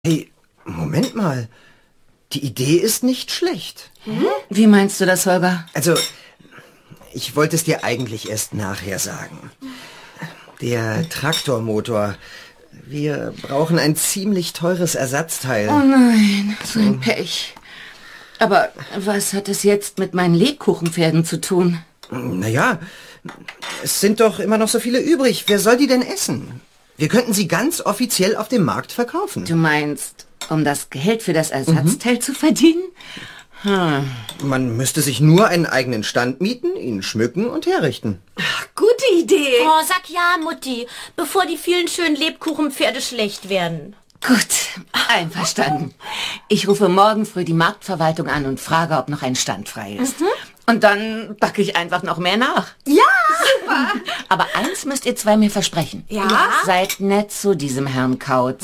Hey, Moment mal. Die Idee ist nicht schlecht. Wie meinst du das, Holger? Also, ich wollte es dir eigentlich erst nachher sagen. Der Traktormotor. Wir brauchen ein ziemlich teures Ersatzteil. Oh nein, so ein Pech. Aber was hat es jetzt mit meinen Lebkuchenpferden zu tun? Naja, es sind doch immer noch so viele übrig. Wer soll die denn essen? Wir könnten sie ganz offiziell auf dem Markt verkaufen. Du meinst, um das Geld für das Ersatzteil zu verdienen? Man müsste sich nur einen eigenen Stand mieten, ihn schmücken und herrichten. Ach, gute Idee. Oh, sag ja, Mutti, bevor die vielen schönen Lebkuchenpferde schlecht werden. Gut, einverstanden. Ich rufe morgen früh die Marktverwaltung an und frage, ob noch ein Stand frei ist. Und dann backe ich einfach noch mehr nach. Ja, super. Aber eins müsst ihr zwei mir versprechen. Ja? Seid nett zu diesem Herrn Kautz.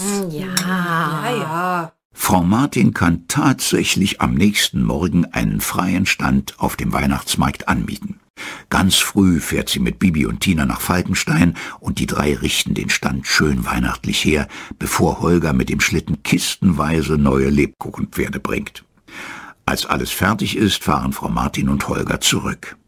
Ja. Frau Martin kann tatsächlich am nächsten Morgen einen freien Stand auf dem Weihnachtsmarkt anmieten. Ganz früh fährt sie mit Bibi und Tina nach Falkenstein und die drei richten den Stand schön weihnachtlich her, bevor Holger mit dem Schlitten kistenweise neue Lebkuchenpferde bringt. Als alles fertig ist, fahren Frau Martin und Holger zurück.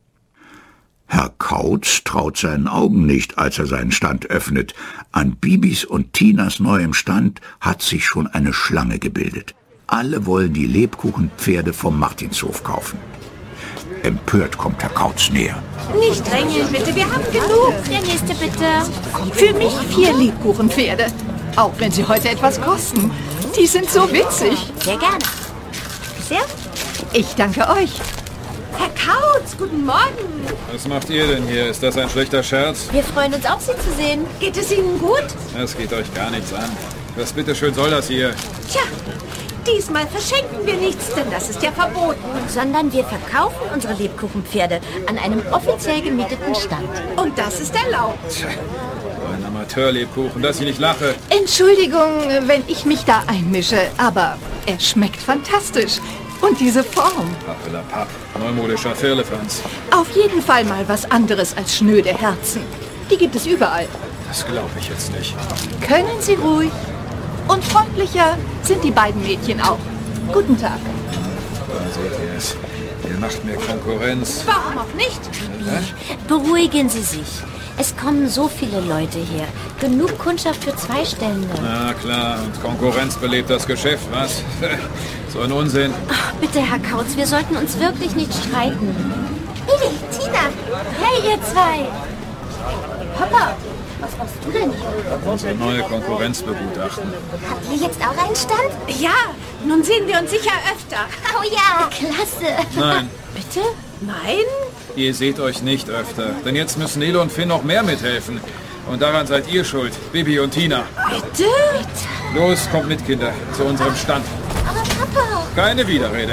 Herr Kautz traut seinen Augen nicht, als er seinen Stand öffnet. An Bibis und Tinas neuem Stand hat sich schon eine Schlange gebildet. Alle wollen die Lebkuchenpferde vom Martinshof kaufen. Empört kommt Herr Kautz näher. Nicht drängeln, bitte. Wir haben genug. Der nächste bitte. Für mich 4 Lebkuchenpferde. Auch wenn sie heute etwas kosten. Die sind so witzig. Sehr gerne. Sehr? Ich danke euch. Herr Kautz, guten Morgen. Was macht ihr denn hier? Ist das ein schlechter Scherz? Wir freuen uns auch, Sie zu sehen. Geht es Ihnen gut? Das geht euch gar nichts an. Was bitteschön soll das hier? Tja, diesmal verschenken wir nichts, denn das ist ja verboten. Sondern wir verkaufen unsere Lebkuchenpferde an einem offiziell gemieteten Stand. Und das ist erlaubt. Tja, so ein Amateurlebkuchen, dass ich nicht lache. Entschuldigung, wenn ich mich da einmische, aber er schmeckt fantastisch. Und diese Form. Pappelapapp, neumodischer Firlefanz. Auf jeden Fall mal was anderes als schnöde Herzen. Die gibt es überall. Das glaube ich jetzt nicht. Können Sie ruhig. Und freundlicher sind die beiden Mädchen auch. Guten Tag. Da seht ihr es. Ihr macht mir Konkurrenz. Warum auch nicht? Beruhigen Sie sich. Es kommen so viele Leute her. Genug Kundschaft für 2 Stände. Na klar, und Konkurrenz belebt das Geschäft, was? So ein Unsinn. Ach, bitte, Herr Kautz, wir sollten uns wirklich nicht streiten. Bibi, Tina. Hey, ihr zwei. Papa, was machst du denn hier? Unsere neue Konkurrenz begutachten. Habt ihr jetzt auch einen Stand? Ja, nun sehen wir uns sicher öfter. Oh ja, klasse. Nein, Bitte? Nein? ihr seht euch nicht öfter. Denn jetzt müssen Nele und Finn noch mehr mithelfen. Und daran seid ihr schuld, Bibi und Tina. Bitte? Los, kommt mit, Kinder, zu unserem Stand. Aber Papa. Keine Widerrede.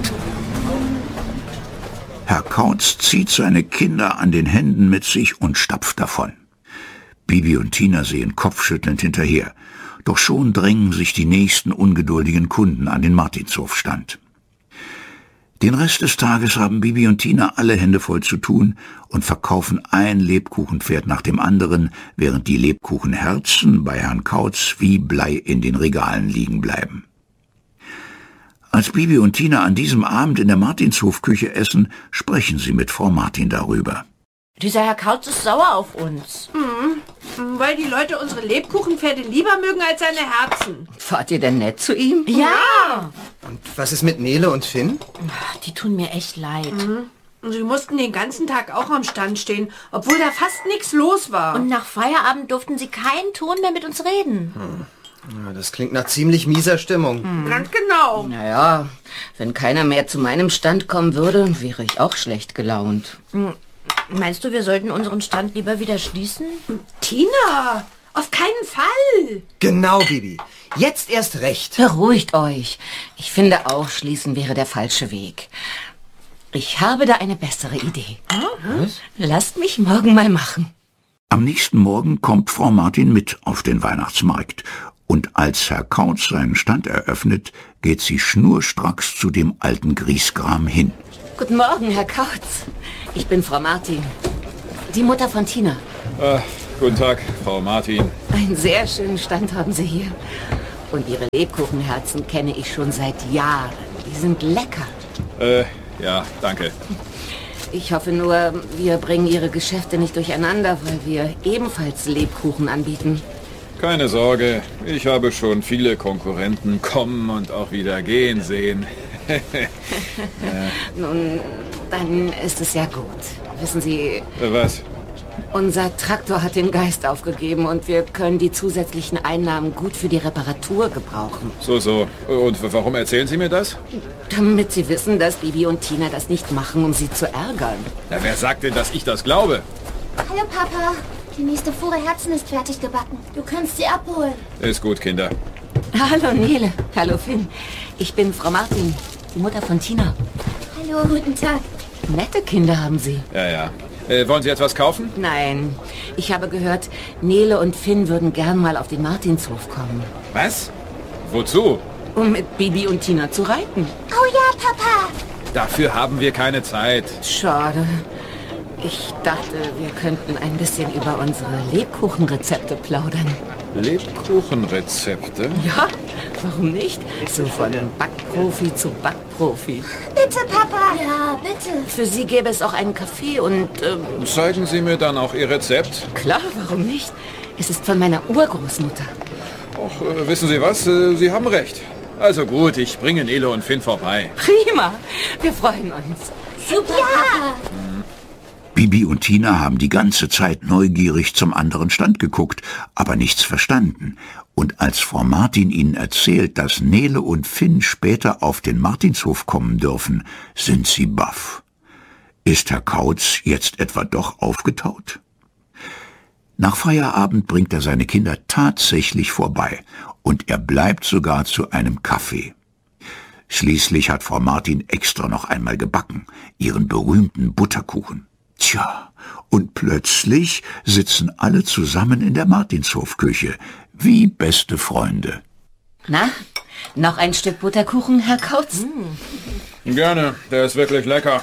Herr Kautz zieht seine Kinder an den Händen mit sich und stapft davon. Bibi und Tina sehen kopfschüttelnd hinterher. Doch schon drängen sich die nächsten ungeduldigen Kunden an den Martinshofstand. Den Rest des Tages haben Bibi und Tina alle Hände voll zu tun und verkaufen ein Lebkuchenpferd nach dem anderen, während die Lebkuchenherzen bei Herrn Kautz wie Blei in den Regalen liegen bleiben. Als Bibi und Tina an diesem Abend in der Martinshofküche essen, sprechen sie mit Frau Martin darüber. Dieser Herr Kautz ist sauer auf uns. Weil die Leute unsere Lebkuchenpferde lieber mögen als seine Herzen. Fahrt ihr denn nett zu ihm? Ja. Und was ist mit Nele und Finn? Die tun mir echt leid. Und sie mussten den ganzen Tag auch am Stand stehen, obwohl da fast nichts los war. Und nach Feierabend durften sie keinen Ton mehr mit uns reden. Ja, das klingt nach ziemlich mieser Stimmung. Ganz genau. Naja, wenn keiner mehr zu meinem Stand kommen würde, wäre ich auch schlecht gelaunt. Meinst du, wir sollten unseren Stand lieber wieder schließen? Tina, auf keinen Fall. Genau, Bibi. Jetzt erst recht. Beruhigt euch. Ich finde auch, schließen wäre der falsche Weg. Ich habe da eine bessere Idee. Was? Lasst mich morgen mal machen. Am nächsten Morgen kommt Frau Martin mit auf den Weihnachtsmarkt. Und als Herr Kautz seinen Stand eröffnet, geht sie schnurstracks zu dem alten Griesgram hin. Guten Morgen, Herr Kautz. Ich bin Frau Martin, die Mutter von Tina. Guten Tag, Frau Martin. Einen sehr schönen Stand haben Sie hier. Und ihre Lebkuchenherzen kenne ich schon seit Jahren. Die sind lecker. Ja, danke. Ich hoffe nur, wir bringen ihre Geschäfte nicht durcheinander, weil wir ebenfalls Lebkuchen anbieten. Keine Sorge, ich habe schon viele Konkurrenten kommen und auch wieder gehen sehen. Nun, dann ist es ja gut. Wissen Sie, Was? unser Traktor hat den Geist aufgegeben und wir können die zusätzlichen Einnahmen gut für die Reparatur gebrauchen. So. Und warum erzählen Sie mir das? Damit Sie wissen, dass Bibi und Tina das nicht machen, um Sie zu ärgern. Na, wer sagt denn, dass ich das glaube? Hallo, Papa. Die nächste Fuhre Herzen ist fertig gebacken. Du kannst sie abholen. Ist gut, Kinder. Hallo Nele. Hallo Finn. Ich bin Frau Martin, die Mutter von Tina. Hallo, guten Tag. Nette Kinder haben Sie. Ja. Wollen Sie etwas kaufen? Nein, ich habe gehört, Nele und Finn würden gern mal auf den Martinshof kommen. Was? Wozu? Um mit Bibi und Tina zu reiten. Oh ja, Papa. Dafür haben wir keine Zeit. Schade. Ich dachte, wir könnten ein bisschen über unsere Lebkuchenrezepte plaudern. Lebkuchenrezepte? Ja, warum nicht? So von Backprofi zu Backprofi. Bitte, Papa. Ja, bitte. Für Sie gäbe es auch einen Kaffee und... Zeigen Sie mir dann auch Ihr Rezept? Klar, warum nicht? Es ist von meiner Urgroßmutter. Och, wissen Sie was? Sie haben recht. Also gut, ich bringe Nele und Finn vorbei. Prima, wir freuen uns. Super, Papa. Bibi und Tina haben die ganze Zeit neugierig zum anderen Stand geguckt, aber nichts verstanden. Und als Frau Martin ihnen erzählt, dass Nele und Finn später auf den Martinshof kommen dürfen, sind sie baff. Ist Herr Kautz jetzt etwa doch aufgetaut? Nach Feierabend bringt er seine Kinder tatsächlich vorbei und er bleibt sogar zu einem Kaffee. Schließlich hat Frau Martin extra noch einmal gebacken, ihren berühmten Butterkuchen. Tja, und plötzlich sitzen alle zusammen in der Martinshofküche, wie beste Freunde. Na, noch ein Stück Butterkuchen, Herr Kautz? Gerne, der ist wirklich lecker.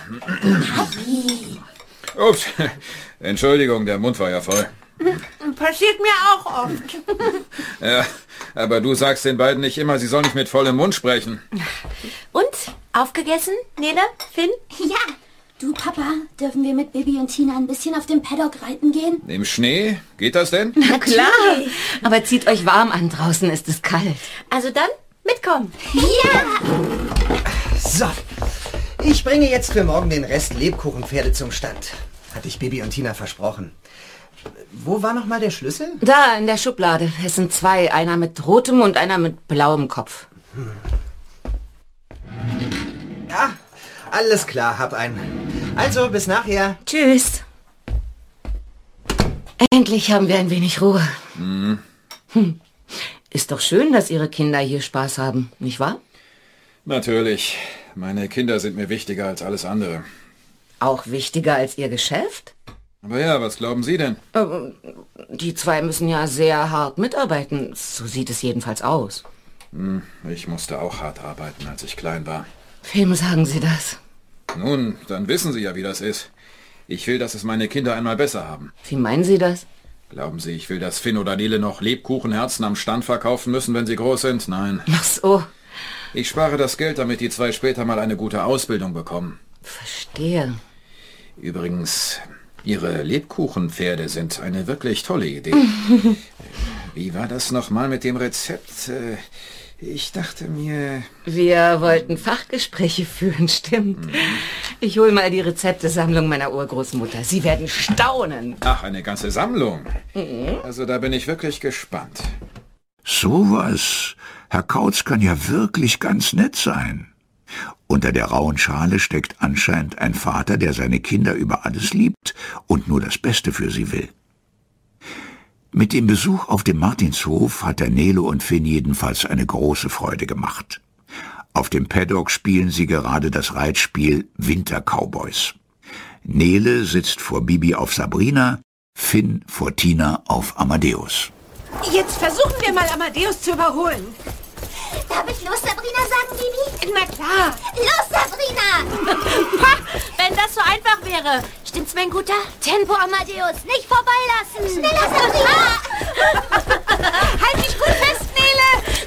Ups, Entschuldigung, der Mund war ja voll. Passiert mir auch oft. Ja, aber du sagst den beiden nicht immer, sie sollen nicht mit vollem Mund sprechen. Und? Aufgegessen, Nele? Finn? Ja. Du, Papa, dürfen wir mit Bibi und Tina ein bisschen auf dem Paddock reiten gehen? Im Schnee? Geht das denn? Na klar, aber zieht euch warm an, draußen ist es kalt. Also dann, mitkommen. Ja! So, ich bringe jetzt für morgen den Rest Lebkuchenpferde zum Stand. Hatte ich Bibi und Tina versprochen. Wo war noch mal der Schlüssel? Da, in der Schublade. Es sind zwei, einer mit rotem und einer mit blauem Kopf. Ja, alles klar, hab einen. Also, bis nachher. Tschüss. Endlich haben wir ein wenig Ruhe. Ist doch schön, dass Ihre Kinder hier Spaß haben, nicht wahr? Natürlich. Meine Kinder sind mir wichtiger als alles andere. Auch wichtiger als Ihr Geschäft? Aber ja, was glauben Sie denn? Die zwei müssen ja sehr hart mitarbeiten. So sieht es jedenfalls aus. Ich musste auch hart arbeiten, als ich klein war. Wem sagen Sie das? Nun, dann wissen Sie ja, wie das ist. Ich will, dass es meine Kinder einmal besser haben. Wie meinen Sie das? Glauben Sie, ich will, dass Finn oder Nele noch Lebkuchenherzen am Stand verkaufen müssen, wenn sie groß sind? Nein. Ach so. Ich spare das Geld, damit die zwei später mal eine gute Ausbildung bekommen. Verstehe. Übrigens, Ihre Lebkuchenpferde sind eine wirklich tolle Idee. Wie war das nochmal mit dem Rezept? Ich dachte mir... Wir wollten Fachgespräche führen, stimmt. Ich hole mal die Rezeptesammlung meiner Urgroßmutter. Sie werden staunen. Ach, eine ganze Sammlung. Also da bin ich wirklich gespannt. Sowas. Herr Kautz kann ja wirklich ganz nett sein. Unter der rauen Schale steckt anscheinend ein Vater, der seine Kinder über alles liebt und nur das Beste für sie will. Mit dem Besuch auf dem Martinshof hat der Nele und Finn jedenfalls eine große Freude gemacht. Auf dem Paddock spielen sie gerade das Reitspiel Winter-Cowboys. Nele sitzt vor Bibi auf Sabrina, Finn vor Tina auf Amadeus. Jetzt versuchen wir mal, Amadeus zu überholen. Darf ich los, Sabrina, sagen, Bibi? Na klar. Los, Sabrina! Wenn das so einfach wäre. Stimmt's, mein Guter? Tempo, Amadeus, nicht vorbeilassen! Schneller, Sabrina! Halt dich gut fest, Nele!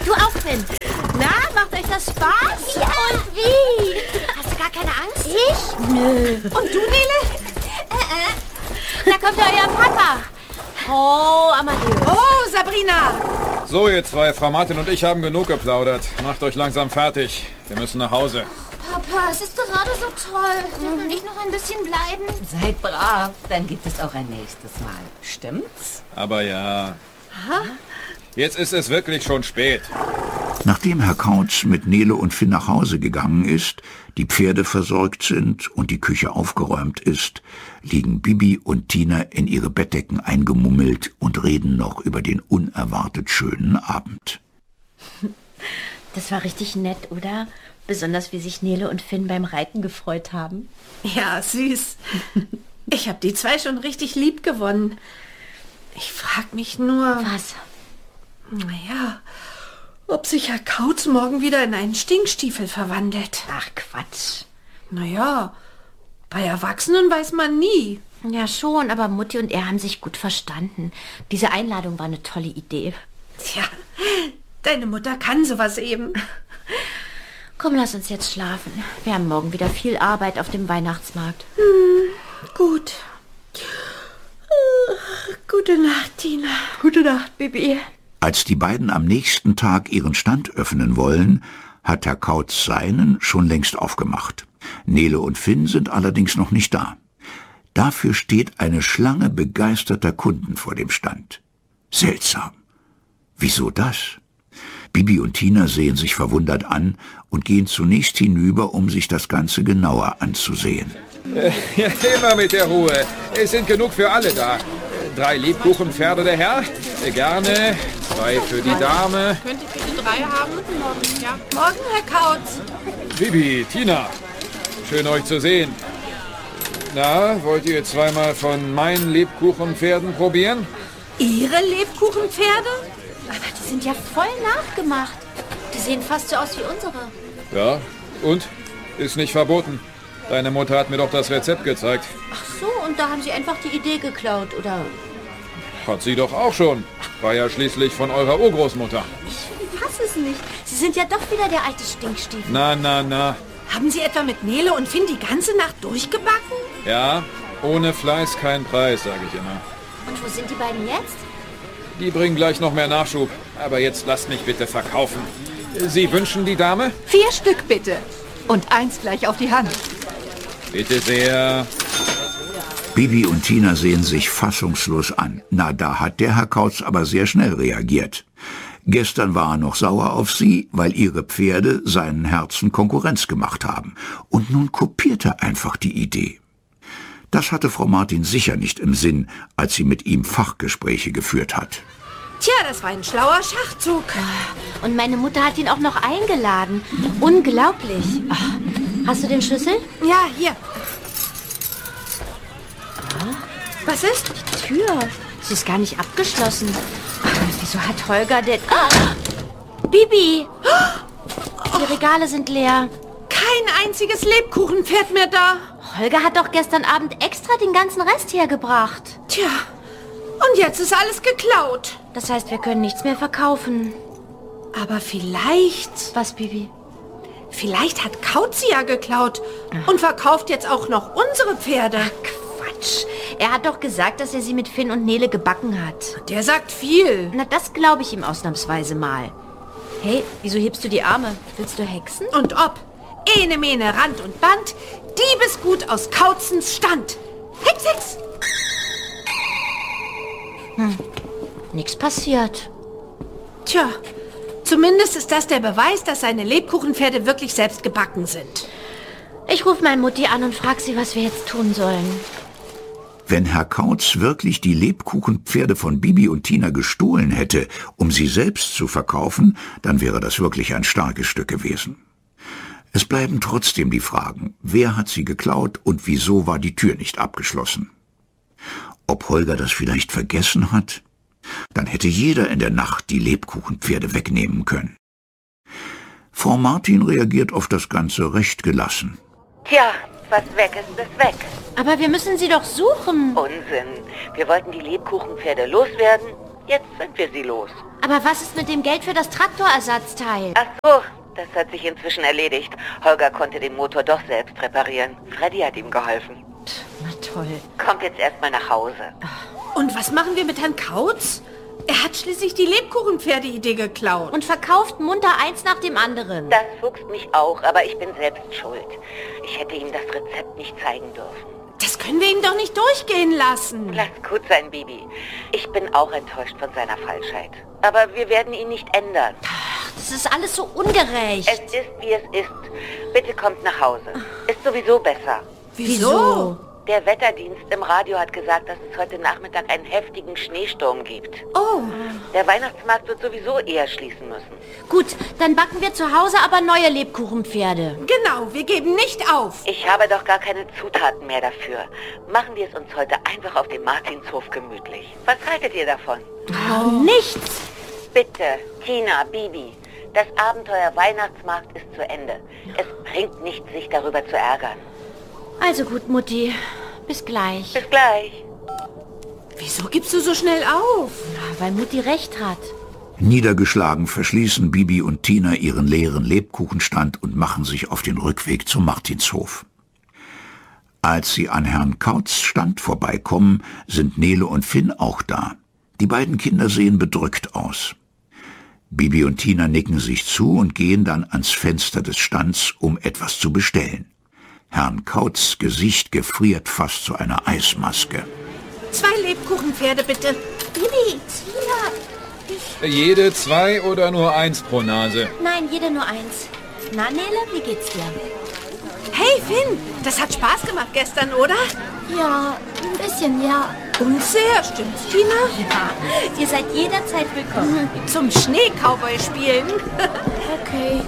Du auch, Finn. Na, macht euch das Spaß? Ja. Und wie? Hast du gar keine Angst? Ich? Nö. Und du, Nele? Da kommt ja euer Papa. Oh, Amadeus. Oh, Sabrina. So, ihr zwei, Frau Martin und ich haben genug geplaudert. Macht euch langsam fertig. Wir müssen nach Hause. Papa, es ist gerade so toll. Dürfen wir nicht noch ein bisschen bleiben? Seid brav, dann gibt es auch ein nächstes Mal. Stimmt's? Aber ja... Jetzt ist es wirklich schon spät. Nachdem Herr Kautz mit Nele und Finn nach Hause gegangen ist, die Pferde versorgt sind und die Küche aufgeräumt ist, liegen Bibi und Tina in ihre Bettdecken eingemummelt und reden noch über den unerwartet schönen Abend. Das war richtig nett, oder? Besonders wie sich Nele und Finn beim Reiten gefreut haben. Ja, süß. Ich habe die zwei schon richtig lieb gewonnen. Ich frag mich nur... Was? Naja, ob sich Herr Kautz morgen wieder in einen Stinkstiefel verwandelt. Ach, Quatsch. Naja, bei Erwachsenen weiß man nie. Ja, schon, aber Mutti und er haben sich gut verstanden. Diese Einladung war eine tolle Idee. Tja, deine Mutter kann sowas eben. Komm, lass uns jetzt schlafen. Wir haben morgen wieder viel Arbeit auf dem Weihnachtsmarkt. Gut. Gute Nacht, Tina. Gute Nacht, Bibi. Als die beiden am nächsten Tag ihren Stand öffnen wollen, hat Herr Kautz seinen schon längst aufgemacht. Nele und Finn sind allerdings noch nicht da. Dafür steht eine Schlange begeisterter Kunden vor dem Stand. Seltsam. Wieso das? Bibi und Tina sehen sich verwundert an und gehen zunächst hinüber, um sich das Ganze genauer anzusehen. Ja, immer mit der Ruhe. Es sind genug für alle da. 3 Lebkuchenpferde der Herr. Gerne. 2 für die Dame. Könnte ich bitte 3 haben? Morgen, ja. Morgen, Herr Kautz. Bibi, Tina. Schön euch zu sehen. Na, wollt ihr zweimal von meinen Lebkuchenpferden probieren? Ihre Lebkuchenpferde? Aber die sind ja voll nachgemacht. Die sehen fast so aus wie unsere. Ja, und? Ist nicht verboten. Deine Mutter hat mir doch das Rezept gezeigt. Ach so, und da haben sie einfach die Idee geklaut, oder? Hat sie doch auch schon. War ja schließlich von eurer Urgroßmutter. Ich fass es nicht. Sie sind ja doch wieder der alte Stinkstiefel. Na. Haben Sie etwa mit Nele und Finn die ganze Nacht durchgebacken? Ja, ohne Fleiß kein Preis, sage ich immer. Und wo sind die beiden jetzt? Die bringen gleich noch mehr Nachschub. Aber jetzt lasst mich bitte verkaufen. Sie wünschen die Dame? 4 Stück bitte. Und 1 gleich auf die Hand. Bitte sehr. Bibi und Tina sehen sich fassungslos an. Na, da hat der Herr Kautz aber sehr schnell reagiert. Gestern war er noch sauer auf sie, weil ihre Pferde seinen Herzen Konkurrenz gemacht haben. Und nun kopiert er einfach die Idee. Das hatte Frau Martin sicher nicht im Sinn, als sie mit ihm Fachgespräche geführt hat. Tja, das war ein schlauer Schachzug. Und meine Mutter hat ihn auch noch eingeladen. Unglaublich. Ach, hast du den Schlüssel? Ja, hier. Was ist? Die Tür. Sie ist gar nicht abgeschlossen. Ach, wieso hat Holger denn... Bibi! Die Regale sind leer. Kein einziges Lebkuchenpferd mehr da. Holger hat doch gestern Abend extra den ganzen Rest hergebracht. Tja, und jetzt ist alles geklaut. Das heißt, wir können nichts mehr verkaufen. Aber vielleicht... Was, Bibi? Vielleicht hat Kautz sie ja geklaut und verkauft jetzt auch noch unsere Pferde. Quatsch. Er hat doch gesagt, dass er sie mit Finn und Nele gebacken hat. Der sagt viel. Na, das glaube ich ihm ausnahmsweise mal. Hey, wieso hebst du die Arme? Willst du hexen? Und ob. Ene, Mene, Rand und Band. Diebesgut aus Kautzens Stand. Hex, Hex. Nichts passiert. Tja, zumindest ist das der Beweis, dass seine Lebkuchenpferde wirklich selbst gebacken sind. Ich rufe meine Mutti an und frage sie, was wir jetzt tun sollen. Wenn Herr Kautz wirklich die Lebkuchenpferde von Bibi und Tina gestohlen hätte, um sie selbst zu verkaufen, dann wäre das wirklich ein starkes Stück gewesen. Es bleiben trotzdem die Fragen, wer hat sie geklaut und wieso war die Tür nicht abgeschlossen? Ob Holger das vielleicht vergessen hat? Dann hätte jeder in der Nacht die Lebkuchenpferde wegnehmen können. Frau Martin reagiert auf das Ganze recht gelassen. Tja, was weg ist weg. Aber wir müssen sie doch suchen. Unsinn. Wir wollten die Lebkuchenpferde loswerden. Jetzt sind wir sie los. Aber was ist mit dem Geld für das Traktorersatzteil? Ach so, das hat sich inzwischen erledigt. Holger konnte den Motor doch selbst reparieren. Freddy hat ihm geholfen. Na toll. Kommt jetzt erstmal nach Hause. Und was machen wir mit Herrn Kautz? Er hat schließlich die Lebkuchenpferde-Idee geklaut. Und verkauft munter eins nach dem anderen. Das fuchst mich auch, aber ich bin selbst schuld. Ich hätte ihm das Rezept nicht zeigen dürfen. Das können wir ihm doch nicht durchgehen lassen. Lass gut sein, Bibi. Ich bin auch enttäuscht von seiner Falschheit. Aber wir werden ihn nicht ändern. Das ist alles so ungerecht. Es ist, wie es ist. Bitte kommt nach Hause. Ist sowieso besser. Wieso? Der Wetterdienst im Radio hat gesagt, dass es heute Nachmittag einen heftigen Schneesturm gibt. Oh. Der Weihnachtsmarkt wird sowieso eher schließen müssen. Gut, dann backen wir zu Hause aber neue Lebkuchenpferde. Genau, wir geben nicht auf. Ich habe doch gar keine Zutaten mehr dafür. Machen wir es uns heute einfach auf dem Martinshof gemütlich. Was haltet ihr davon? Nichts. Bitte, Tina, Bibi, das Abenteuer Weihnachtsmarkt ist zu Ende. Es bringt nichts, sich darüber zu ärgern. Also gut, Mutti. Bis gleich. Bis gleich. Wieso gibst du so schnell auf? Weil Mutti recht hat. Niedergeschlagen verschließen Bibi und Tina ihren leeren Lebkuchenstand und machen sich auf den Rückweg zum Martinshof. Als sie an Herrn Kautz' Stand vorbeikommen, sind Nele und Finn auch da. Die beiden Kinder sehen bedrückt aus. Bibi und Tina nicken sich zu und gehen dann ans Fenster des Stands, um etwas zu bestellen. Herrn Kautz' Gesicht gefriert fast zu einer Eismaske. 2 Lebkuchenpferde, bitte. Bibi, Tina. Jede 2 oder nur 1 pro Nase? Nein, jede nur 1. Na, Nele, wie geht's dir? Hey, Finn, das hat Spaß gemacht gestern, oder? Ja, ein bisschen, ja. Und sehr, stimmt's, Tina? Ja, ihr seid jederzeit willkommen. Zum Schnee-Cowboy spielen. Okay.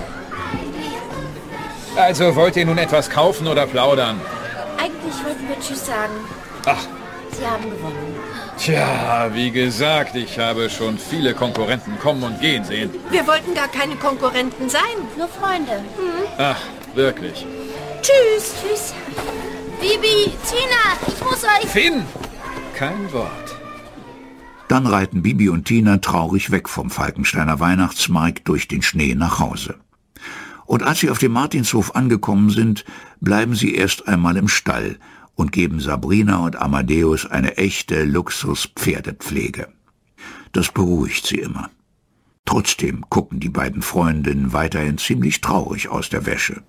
Also wollt ihr nun etwas kaufen oder plaudern? Eigentlich wollten wir Tschüss sagen. Ach. Sie haben gewonnen. Tja, wie gesagt, ich habe schon viele Konkurrenten kommen und gehen sehen. Wir wollten gar keine Konkurrenten sein. Nur Freunde. Ach, wirklich. Tschüss. Tschüss. Bibi, Tina, ich muss euch... Finn! Kein Wort. Dann reiten Bibi und Tina traurig weg vom Falkensteiner Weihnachtsmarkt durch den Schnee nach Hause. Und als sie auf dem Martinshof angekommen sind, bleiben sie erst einmal im Stall und geben Sabrina und Amadeus eine echte Luxus-Pferdepflege. Das beruhigt sie immer. Trotzdem gucken die beiden Freundinnen weiterhin ziemlich traurig aus der Wäsche.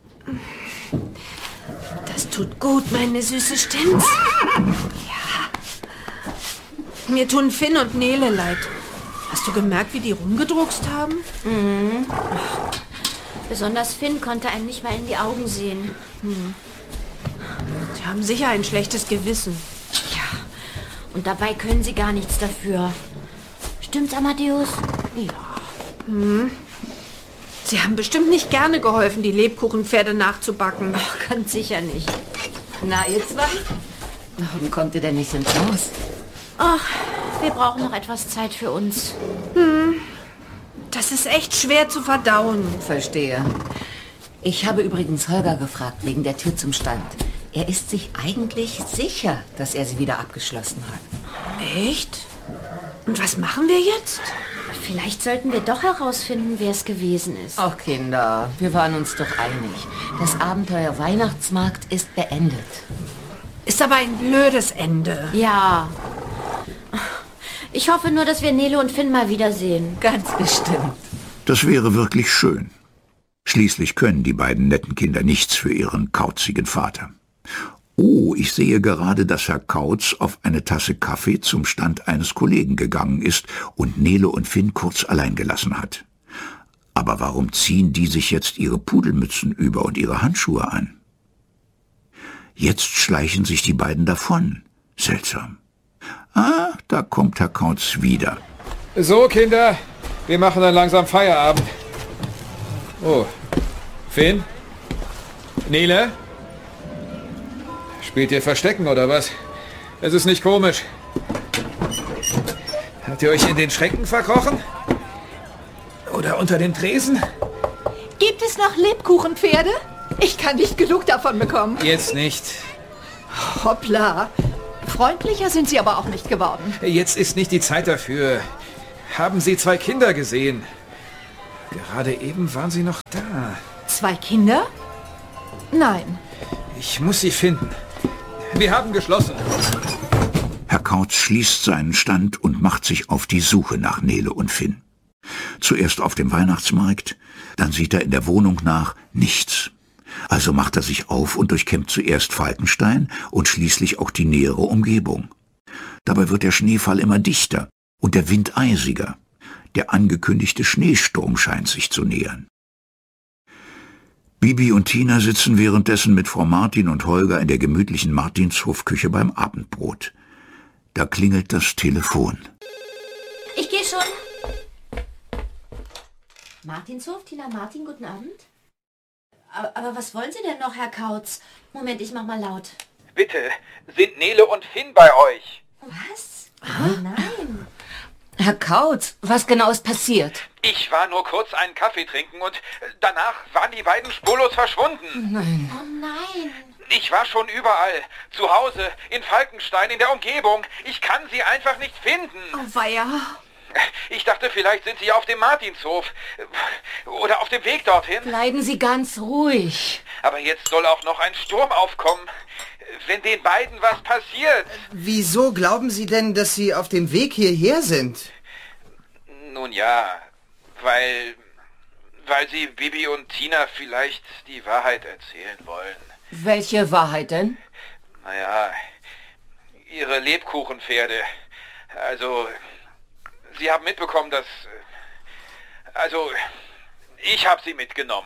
Das tut gut, meine Süße, stimmt's? Ja. Mir tun Finn und Nele leid. Hast du gemerkt, wie die rumgedruckst haben? Mhm. Besonders Finn konnte einem nicht mal in die Augen sehen. Sie haben sicher ein schlechtes Gewissen. Ja, und dabei können sie gar nichts dafür. Stimmt's, Amadeus? Ja. Sie haben bestimmt nicht gerne geholfen, die Lebkuchenpferde nachzubacken. Ach, ganz sicher nicht. Na, ihr zwei? Warum kommt ihr denn nicht ins Haus? Ach, wir brauchen noch etwas Zeit für uns. Das ist echt schwer zu verdauen. Verstehe. Ich habe übrigens Holger gefragt, wegen der Tür zum Stand. Er ist sich eigentlich sicher, dass er sie wieder abgeschlossen hat. Echt? Und was machen wir jetzt? Vielleicht sollten wir doch herausfinden, wer es gewesen ist. Ach, Kinder, wir waren uns doch einig. Das Abenteuer Weihnachtsmarkt ist beendet. Ist aber ein blödes Ende. Ja. Ich hoffe nur, dass wir Nele und Finn mal wiedersehen. Ganz bestimmt. Das wäre wirklich schön. Schließlich können die beiden netten Kinder nichts für ihren kauzigen Vater. Oh, ich sehe gerade, dass Herr Kautz auf eine Tasse Kaffee zum Stand eines Kollegen gegangen ist und Nele und Finn kurz allein gelassen hat. Aber warum ziehen die sich jetzt ihre Pudelmützen über und ihre Handschuhe an? Jetzt schleichen sich die beiden davon. Seltsam. Ah, da kommt Herr Kautz wieder. So, Kinder, wir machen dann langsam Feierabend. Oh, Finn? Nele? Spielt ihr Verstecken oder was? Es ist nicht komisch. Habt ihr euch in den Schränken verkrochen? Oder unter den Tresen? Gibt es noch Lebkuchenpferde? Ich kann nicht genug davon bekommen. Jetzt nicht. Hoppla. Freundlicher sind sie aber auch nicht geworden. Jetzt ist nicht die Zeit dafür. Haben Sie 2 Kinder gesehen? Gerade eben waren sie noch da. 2 Kinder? Nein. Ich muss sie finden. Wir haben geschlossen. Herr Kautz schließt seinen Stand und macht sich auf die Suche nach Nele und Finn. Zuerst auf dem Weihnachtsmarkt, dann sieht er in der Wohnung nach nichts. Also macht er sich auf und durchkämmt zuerst Falkenstein und schließlich auch die nähere Umgebung. Dabei wird der Schneefall immer dichter und der Wind eisiger. Der angekündigte Schneesturm scheint sich zu nähern. Bibi und Tina sitzen währenddessen mit Frau Martin und Holger in der gemütlichen Martinshofküche beim Abendbrot. Da klingelt das Telefon. Ich gehe schon. Martinshof, Tina Martin, guten Abend. Aber was wollen Sie denn noch, Herr Kautz? Moment, ich mach mal laut. Bitte, sind Nele und Finn bei euch? Was? Oh, nein. Herr Kautz, was genau ist passiert? Ich war nur kurz einen Kaffee trinken und danach waren die beiden spurlos verschwunden. Nein. Oh nein. Ich war schon überall. Zu Hause, in Falkenstein, in der Umgebung. Ich kann sie einfach nicht finden. Oh weia. Ich dachte, vielleicht sind sie auf dem Martinshof. Oder auf dem Weg dorthin. Bleiben Sie ganz ruhig. Aber jetzt soll auch noch ein Sturm aufkommen. Wenn den beiden was passiert. Wieso glauben Sie denn, dass sie auf dem Weg hierher sind? Nun ja, weil sie Bibi und Tina vielleicht die Wahrheit erzählen wollen. Welche Wahrheit denn? Naja, ihre Lebkuchenpferde. Also, sie haben mitbekommen, dass... Also, ich habe sie mitgenommen.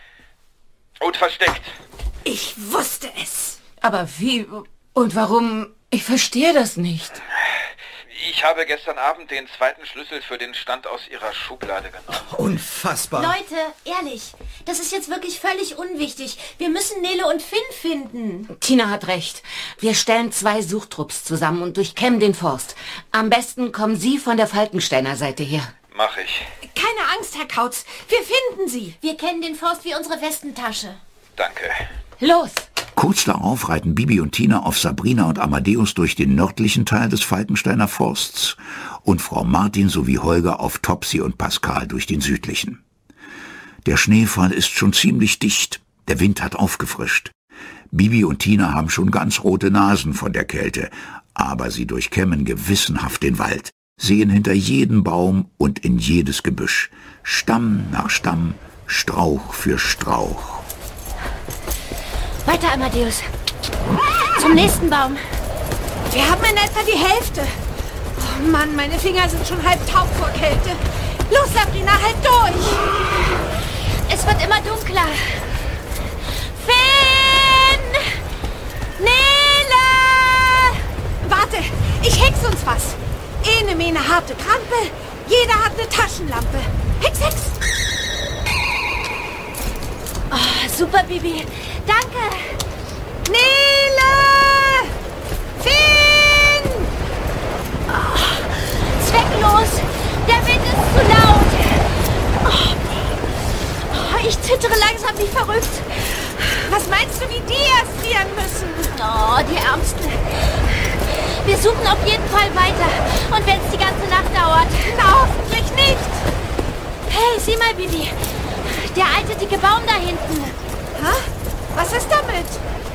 Und versteckt. Ich wusste es. Aber wie und warum? Ich verstehe das nicht. Ich habe gestern Abend den 2. Schlüssel für den Stand aus ihrer Schublade genommen. Unfassbar. Leute, ehrlich, das ist jetzt wirklich völlig unwichtig. Wir müssen Nele und Finn finden. Tina hat recht. Wir stellen 2 Suchtrupps zusammen und durchkämmen den Forst. Am besten kommen Sie von der Falkensteiner Seite her. Mach ich. Keine Angst, Herr Kautz. Wir finden sie. Wir kennen den Forst wie unsere Westentasche. Danke. Los! Kurz darauf reiten Bibi und Tina auf Sabrina und Amadeus durch den nördlichen Teil des Falkensteiner Forsts und Frau Martin sowie Holger auf Topsy und Pascal durch den südlichen. Der Schneefall ist schon ziemlich dicht, der Wind hat aufgefrischt. Bibi und Tina haben schon ganz rote Nasen von der Kälte, aber sie durchkämmen gewissenhaft den Wald, sehen hinter jeden Baum und in jedes Gebüsch, Stamm nach Stamm, Strauch für Strauch. Weiter, Amadeus. Zum nächsten Baum. Wir haben in etwa die Hälfte. Oh Mann, meine Finger sind schon halb taub vor Kälte. Los, Sabrina, halt durch. Es wird immer dunkler. Finn! Nele! Warte, ich hex uns was. Ene mene harte Krampe, jeder hat eine Taschenlampe. Hex, hex. Oh, super, Bibi. Danke. Nele! Finn! Oh, zwecklos. Der Wind ist zu laut. Oh, ich zittere langsam wie verrückt. Was meinst du, wie die erfrieren müssen? Oh, die Ärmsten. Wir suchen auf jeden Fall weiter. Und wenn es die ganze Nacht dauert. Na, hoffentlich nicht. Hey, sieh mal, Bibi. Der alte, dicke Baum da hinten. Hä? Was ist damit?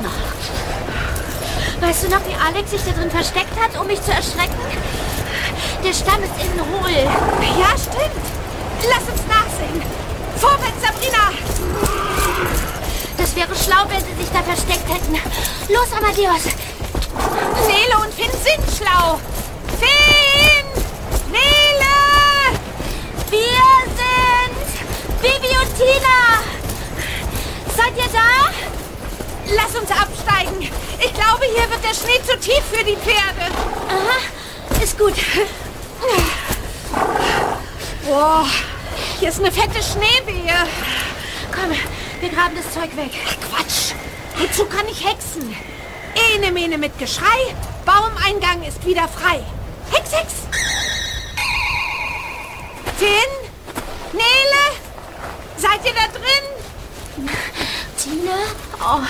Weißt du noch, wie Alex sich da drin versteckt hat, um mich zu erschrecken? Der Stamm ist innen hohl. Ja, stimmt. Lass uns nachsehen. Vorwärts, Sabrina. Das wäre schlau, wenn sie sich da versteckt hätten. Los, Amadeus. Nele und Finn sind schlau. Finn! Nele! Wir sind Bibi und Tina. Seid ihr da? Lass uns absteigen. Ich glaube, hier wird der Schnee zu tief für die Pferde. Aha, ist gut. Boah, hier ist eine fette Schneewehe. Komm, wir graben das Zeug weg. Ach, Quatsch. Wozu kann ich hexen? Ene mene mit Geschrei. Baumeingang ist wieder frei. Hex, hex. Finn? Nele? Seid ihr da drin? Tina? Oh.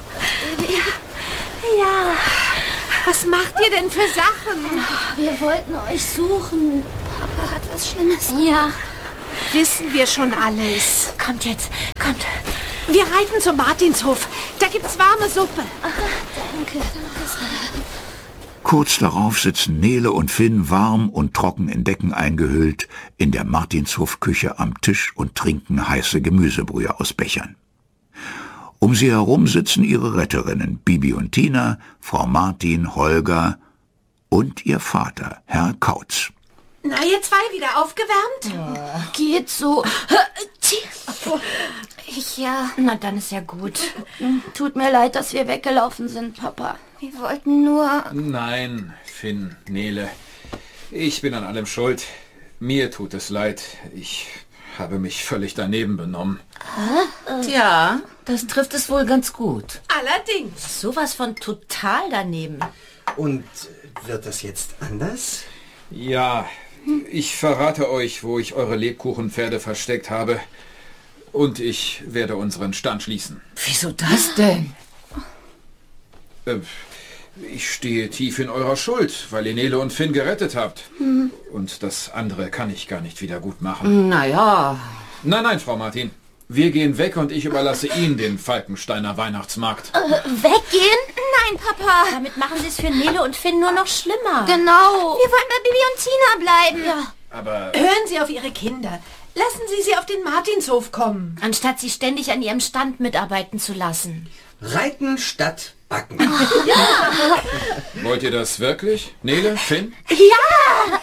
Ja. Was macht ihr denn für Sachen? Wir wollten euch suchen. Papa hat was Schlimmes? Ja. Wissen wir schon alles. Kommt jetzt, kommt. Wir reiten zum Martinshof. Da gibt's warme Suppe. Danke. Kurz darauf sitzen Nele und Finn warm und trocken in Decken eingehüllt in der Martinshofküche am Tisch und trinken heiße Gemüsebrühe aus Bechern. Um sie herum sitzen ihre Retterinnen, Bibi und Tina, Frau Martin, Holger und ihr Vater, Herr Kautz. Na, ihr zwei wieder aufgewärmt? Geht so. Ja, na dann ist ja gut. Tut mir leid, dass wir weggelaufen sind, Papa. Wir wollten nur... Nein, Finn, Nele. Ich bin an allem schuld. Mir tut es leid. Ich habe mich völlig daneben benommen. Tja, das trifft es wohl ganz gut. Allerdings. Sowas von total daneben. Und wird das jetzt anders? Ja, ich verrate euch, wo ich eure Lebkuchenpferde versteckt habe. Und ich werde unseren Stand schließen. Wieso das denn? Ich stehe tief in eurer Schuld, weil ihr Nele und Finn gerettet habt. Und das andere kann ich gar nicht wieder gut machen. Naja. Nein, Frau Martin. Wir gehen weg und ich überlasse Ihnen den Falkensteiner Weihnachtsmarkt. Weggehen? Nein, Papa. Damit machen Sie es für Nele und Finn nur noch schlimmer. Genau. Wir wollen bei Bibi und Tina bleiben. Ja. Aber Hören Sie auf Ihre Kinder. Lassen Sie sie auf den Martinshof kommen. Anstatt sie ständig an ihrem Stand mitarbeiten zu lassen. Reiten statt backen. wollt ihr das wirklich, Nele, Finn? Ja!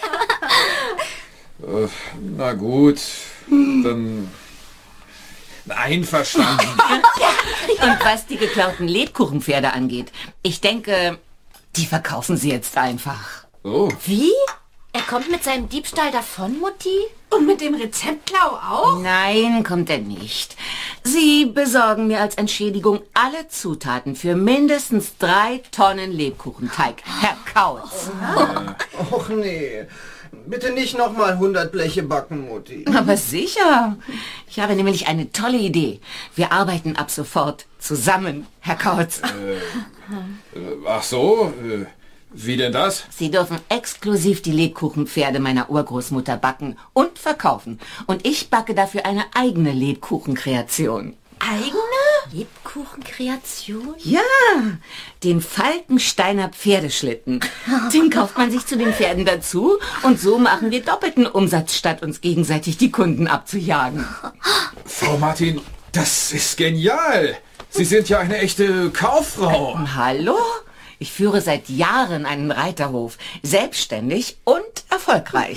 Na gut, dann... Einverstanden. Und was die geklauten Lebkuchenpferde angeht, ich denke, die verkaufen sie jetzt einfach. Oh, Wie? Er kommt mit seinem Diebstahl davon, Mutti? Und mit dem Rezeptklau auch? Nein, kommt er nicht. Sie besorgen mir als Entschädigung alle Zutaten für mindestens 3 Tonnen Lebkuchenteig, Herr Kautz. Och nee, bitte nicht nochmal 100 Bleche backen, Mutti. Aber sicher. Ich habe nämlich eine tolle Idee. Wir arbeiten ab sofort zusammen, Herr Kautz. ach so, wie denn das? Sie dürfen exklusiv die Lebkuchenpferde meiner Urgroßmutter backen und verkaufen. Und ich backe dafür eine eigene Lebkuchenkreation. Eigene? Lebkuchenkreation? Ja, den Falkensteiner Pferdeschlitten. Den kauft man sich zu den Pferden dazu und so machen wir doppelten Umsatz, statt uns gegenseitig die Kunden abzujagen. Frau Martin, das ist genial. Sie sind ja eine echte Kauffrau. Hallo? Ich führe seit Jahren einen Reiterhof, selbstständig und erfolgreich.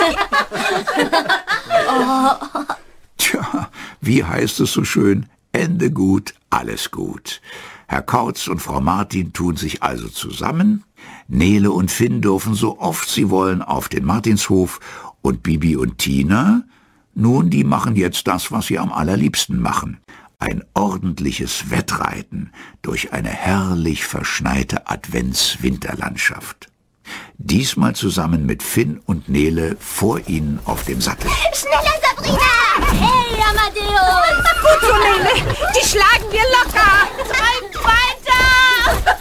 Tja, wie heißt es so schön? Ende gut, alles gut. Herr Kautz und Frau Martin tun sich also zusammen. Nele und Finn dürfen so oft sie wollen auf den Martinshof und Bibi und Tina, nun, die machen jetzt das, was sie am allerliebsten machen. Ein ordentliches Wettreiten durch eine herrlich verschneite Advents-Winterlandschaft. Diesmal zusammen mit Finn und Nele vor ihnen auf dem Sattel. Schneller, Sabrina! Hey, Amadeus! Gut so, Nele. Die schlagen wir locker. Treibt weiter!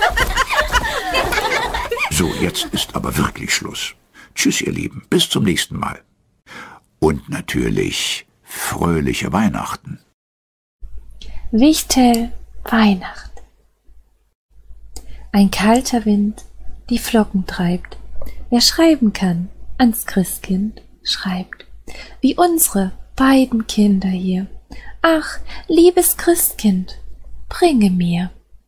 So, jetzt ist aber wirklich Schluss. Tschüss, ihr Lieben, bis zum nächsten Mal. Und natürlich fröhliche Weihnachten. Wichtel, Weihnacht. Ein kalter Wind die Flocken treibt. Wer schreiben kann, ans Christkind schreibt. Wie unsere beiden Kinder hier. Ach, liebes Christkind, bringe mir.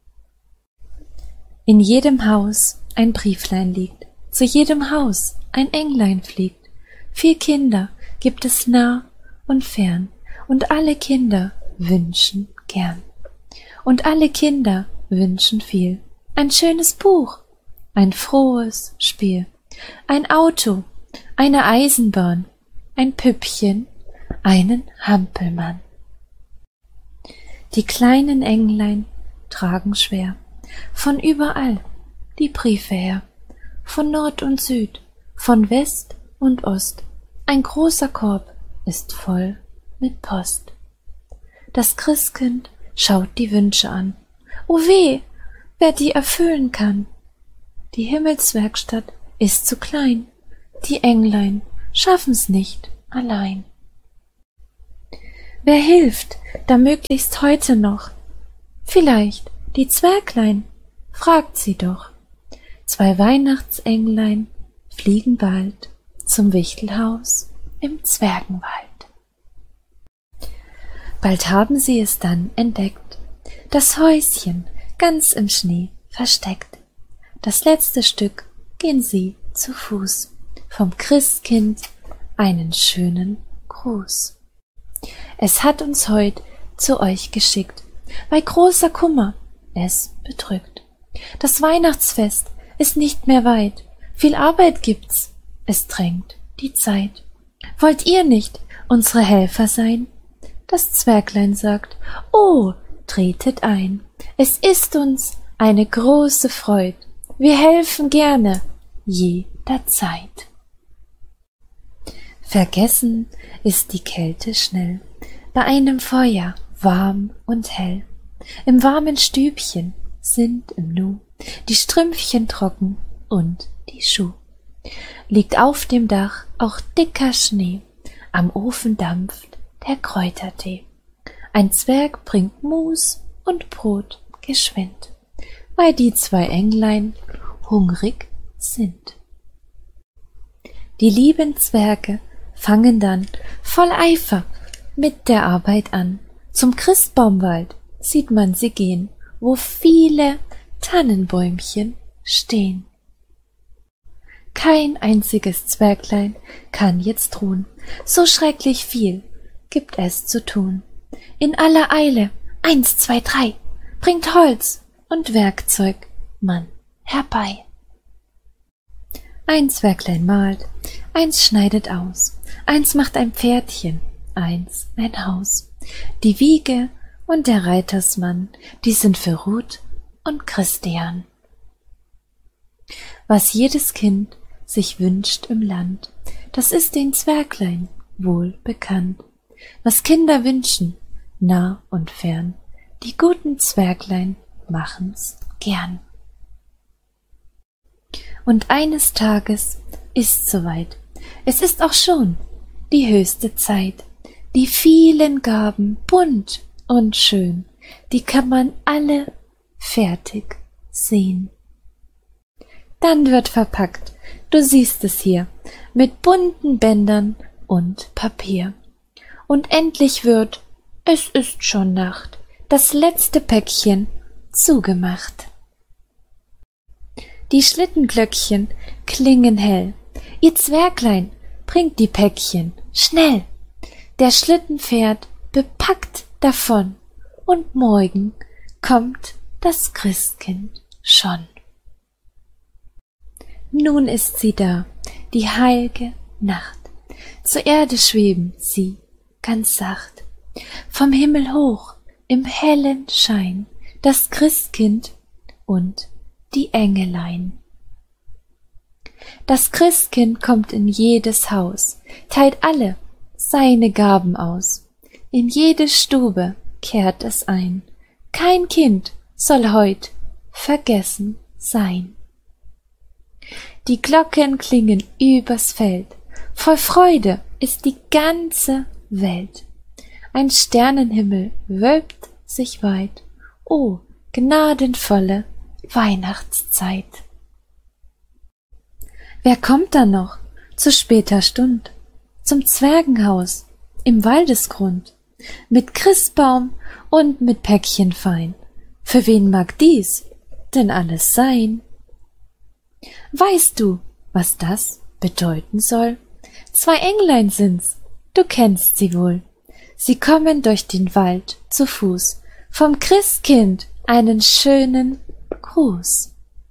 In jedem Haus ein Brieflein liegt, zu jedem Haus ein Englein fliegt. 4 Kinder gibt es nah und fern, und alle Kinder wünschen gern. Und alle Kinder wünschen viel. Ein schönes Buch, ein frohes Spiel, ein Auto, eine Eisenbahn, ein Püppchen, einen Hampelmann. Die kleinen Englein tragen schwer von überall die Briefe her, von Nord und Süd, von West und Ost. Ein großer Korb ist voll mit Post. Das Christkind schaut die Wünsche an. O weh, wer die erfüllen kann. Die Himmelswerkstatt ist zu klein. Die Englein schaffen's nicht allein. Wer hilft, da möglichst heute noch? Vielleicht die Zwerglein, fragt sie doch. 2 Weihnachtsenglein fliegen bald zum Wichtelhaus im Zwergenwald. Bald haben sie es dann entdeckt, das Häuschen ganz im Schnee versteckt. Das letzte Stück gehen sie zu Fuß, vom Christkind einen schönen Gruß. Es hat uns heut zu euch geschickt, weil großer Kummer es bedrückt. Das Weihnachtsfest ist nicht mehr weit, viel Arbeit gibt's, es drängt die Zeit. Wollt ihr nicht unsere Helfer sein? Das Zwerglein sagt, oh, tretet ein, es ist uns eine große Freud, wir helfen gerne jederzeit. Vergessen ist die Kälte schnell, bei einem Feuer warm und hell. Im warmen Stübchen sind im Nu die Strümpfchen trocken und die Schuh. Liegt auf dem Dach auch dicker Schnee, am Ofen dampft der Kräutertee. Ein Zwerg bringt Mus und Brot geschwind, weil die 2 Englein hungrig sind. Die lieben Zwerge fangen dann voll Eifer mit der Arbeit an. Zum Christbaumwald sieht man sie gehen, wo viele Tannenbäumchen stehen. Kein einziges Zwerglein kann jetzt ruhen, so schrecklich viel gibt es zu tun. In aller Eile, 1, 2, 3, bringt Holz und Werkzeug man herbei. Ein Zwerglein malt, eins schneidet aus, eins macht ein Pferdchen, eins ein Haus. Die Wiege und der Reitersmann, die sind für Ruth und Christian. Was jedes Kind sich wünscht im Land, das ist den Zwerglein wohl bekannt. Was Kinder wünschen, nah und fern, die guten Zwerglein machen's gern. Und eines Tages ist soweit, es ist auch schon die höchste Zeit, die vielen Gaben bunt und schön, die kann man alle fertig sehen. Dann wird verpackt, du siehst es hier, mit bunten Bändern und Papier. Und endlich wird, es ist schon Nacht, das letzte Päckchen zugemacht. Die Schlittenglöckchen klingen hell, ihr Zwerglein bringt die Päckchen schnell. Der Schlitten fährt bepackt davon und morgen kommt das Christkind schon. Nun ist sie da, die heilge Nacht, zur Erde schweben sie ganz sacht. Vom Himmel hoch im hellen Schein das Christkind und die Engelein. Das Christkind kommt in jedes Haus, teilt alle seine Gaben aus. In jede Stube kehrt es ein. Kein Kind soll heut vergessen sein. Die Glocken klingen übers Feld, voll Freude ist die ganze Welt. Ein Sternenhimmel wölbt sich weit, o gnadenvolle Weihnachtszeit. Wer kommt da noch zu später Stund zum Zwergenhaus im Waldesgrund mit Christbaum und mit Päckchen fein? Für wen mag dies denn alles sein? Weißt du, was das bedeuten soll? 2 Englein sind's, du kennst sie wohl. Sie kommen durch den Wald zu Fuß, vom Christkind einen schönen Gruß.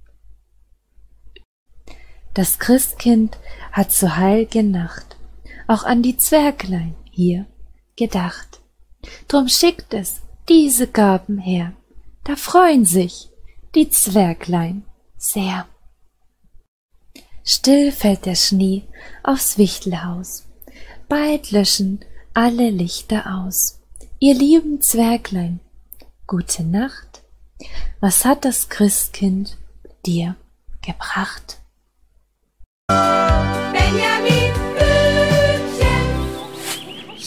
Das Christkind hat zur heilgen Nacht auch an die Zwerglein hier gedacht. Drum schickt es diese Gaben her, da freuen sich die Zwerglein sehr. Still fällt der Schnee aufs Wichtelhaus, bald löschen alle Lichter aus. Ihr lieben Zwerglein, gute Nacht, was hat das Christkind dir gebracht? Benjamin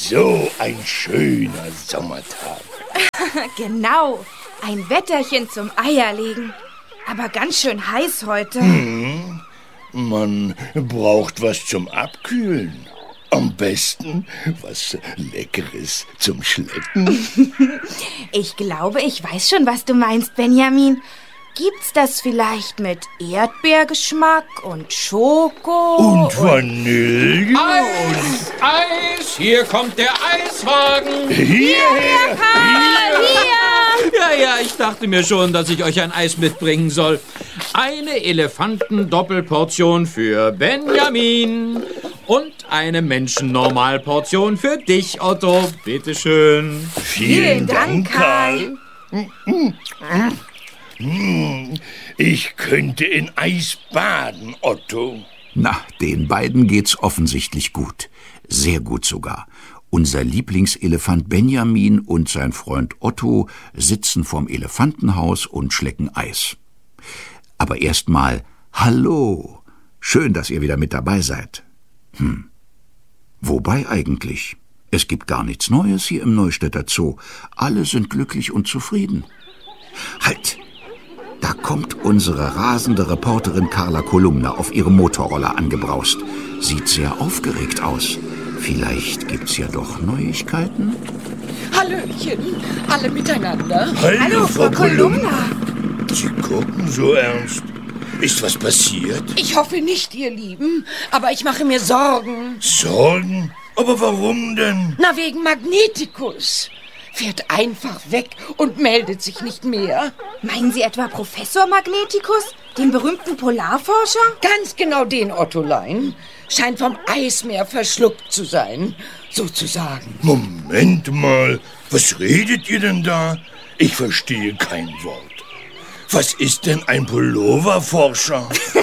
So ein schöner Sommertag. Genau, ein Wetterchen zum Eierlegen. Aber ganz schön heiß heute. Man braucht was zum Abkühlen. Am besten was Leckeres zum Schlecken. Ich glaube, ich weiß schon, was du meinst, Benjamin. Gibt's das vielleicht mit Erdbeergeschmack und Schoko? Und Vanille? Eis! Hier kommt der Eiswagen! Hierher! Ja, ich dachte mir schon, dass ich euch ein Eis mitbringen soll. Eine Elefanten-Doppelportion für Benjamin und eine Menschen-Normalportion für dich, Otto. Bitteschön. Vielen Dank, Karl. Ich könnte in Eis baden, Otto. Na, den beiden geht's offensichtlich gut. Sehr gut sogar. Unser Lieblingselefant Benjamin und sein Freund Otto sitzen vorm Elefantenhaus und schlecken Eis. Aber erstmal hallo. Schön, dass ihr wieder mit dabei seid. Wobei eigentlich? Es gibt gar nichts Neues hier im Neustädter Zoo. Alle sind glücklich und zufrieden. Halt! Da kommt unsere rasende Reporterin Carla Kolumna auf ihrem Motorroller angebraust. Sieht sehr aufgeregt aus. Vielleicht gibt's ja doch Neuigkeiten? Hallöchen, alle miteinander. Hallo, Frau Kolumna. Sie gucken so ernst. Ist was passiert? Ich hoffe nicht, ihr Lieben, aber ich mache mir Sorgen. Sorgen? Aber warum denn? Na, wegen Magneticus. Fährt einfach weg und meldet sich nicht mehr. Meinen Sie etwa Professor Magneticus, den berühmten Polarforscher? Ganz genau den, Ottolein. Scheint vom Eismeer verschluckt zu sein, sozusagen. Moment mal, was redet ihr denn da? Ich verstehe kein Wort. Was ist denn ein Pulloverforscher?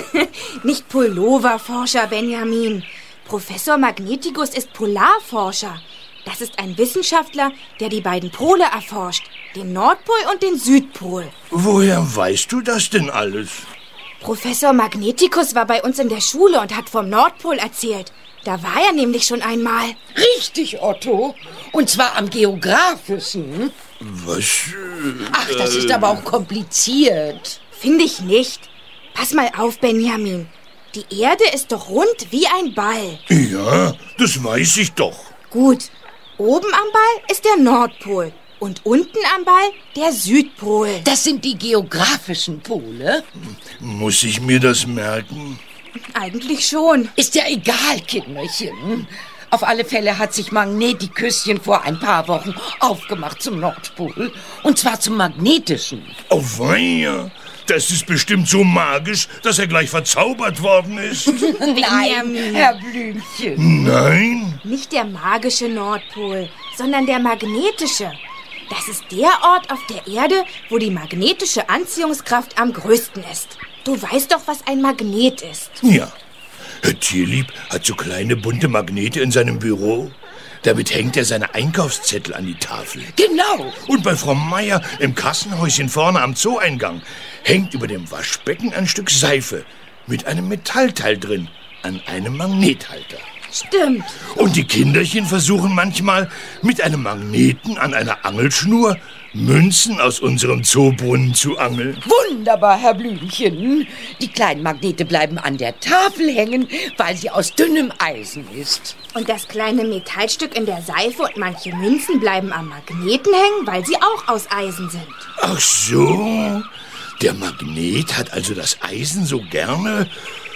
Nicht Pulloverforscher, Benjamin. Professor Magneticus ist Polarforscher. Das ist ein Wissenschaftler, der die beiden Pole erforscht, den Nordpol und den Südpol. Woher weißt du das denn alles? Professor Magneticus war bei uns in der Schule und hat vom Nordpol erzählt. Da war er nämlich schon einmal. Richtig, Otto. Und zwar am Geografischen. Was? Ach, das ist aber auch kompliziert. Finde ich nicht. Pass mal auf, Benjamin. Die Erde ist doch rund wie ein Ball. Ja, das weiß ich doch. Gut. Oben am Ball ist der Nordpol und unten am Ball der Südpol. Das sind die geografischen Pole. Muss ich mir das merken? Eigentlich schon. Ist ja egal, Kinderchen. Auf alle Fälle hat sich Magnetiküsschen vor ein paar Wochen aufgemacht zum Nordpol. Und zwar zum magnetischen. Oh weia, das ist bestimmt so magisch, dass er gleich verzaubert worden ist. Nein, Herr Blümchen. Nein? Nicht der magische Nordpol, sondern der magnetische. Das ist der Ort auf der Erde, wo die magnetische Anziehungskraft am größten ist. Du weißt doch, was ein Magnet ist. Ja. Herr Tierlieb hat so kleine bunte Magnete in seinem Büro. Damit hängt er seine Einkaufszettel an die Tafel. Genau. Und bei Frau Meier im Kassenhäuschen vorne am Zoo-Eingang hängt über dem Waschbecken ein Stück Seife mit einem Metallteil drin an einem Magnethalter. Stimmt. Und die Kinderchen versuchen manchmal mit einem Magneten an einer Angelschnur Münzen aus unserem Zoobrunnen zu angeln. Wunderbar, Herr Blümchen. Die kleinen Magnete bleiben an der Tafel hängen, weil sie aus dünnem Eisen ist. Und das kleine Metallstück in der Seife und manche Münzen bleiben am Magneten hängen, weil sie auch aus Eisen sind. Ach so, der Magnet hat also das Eisen so gerne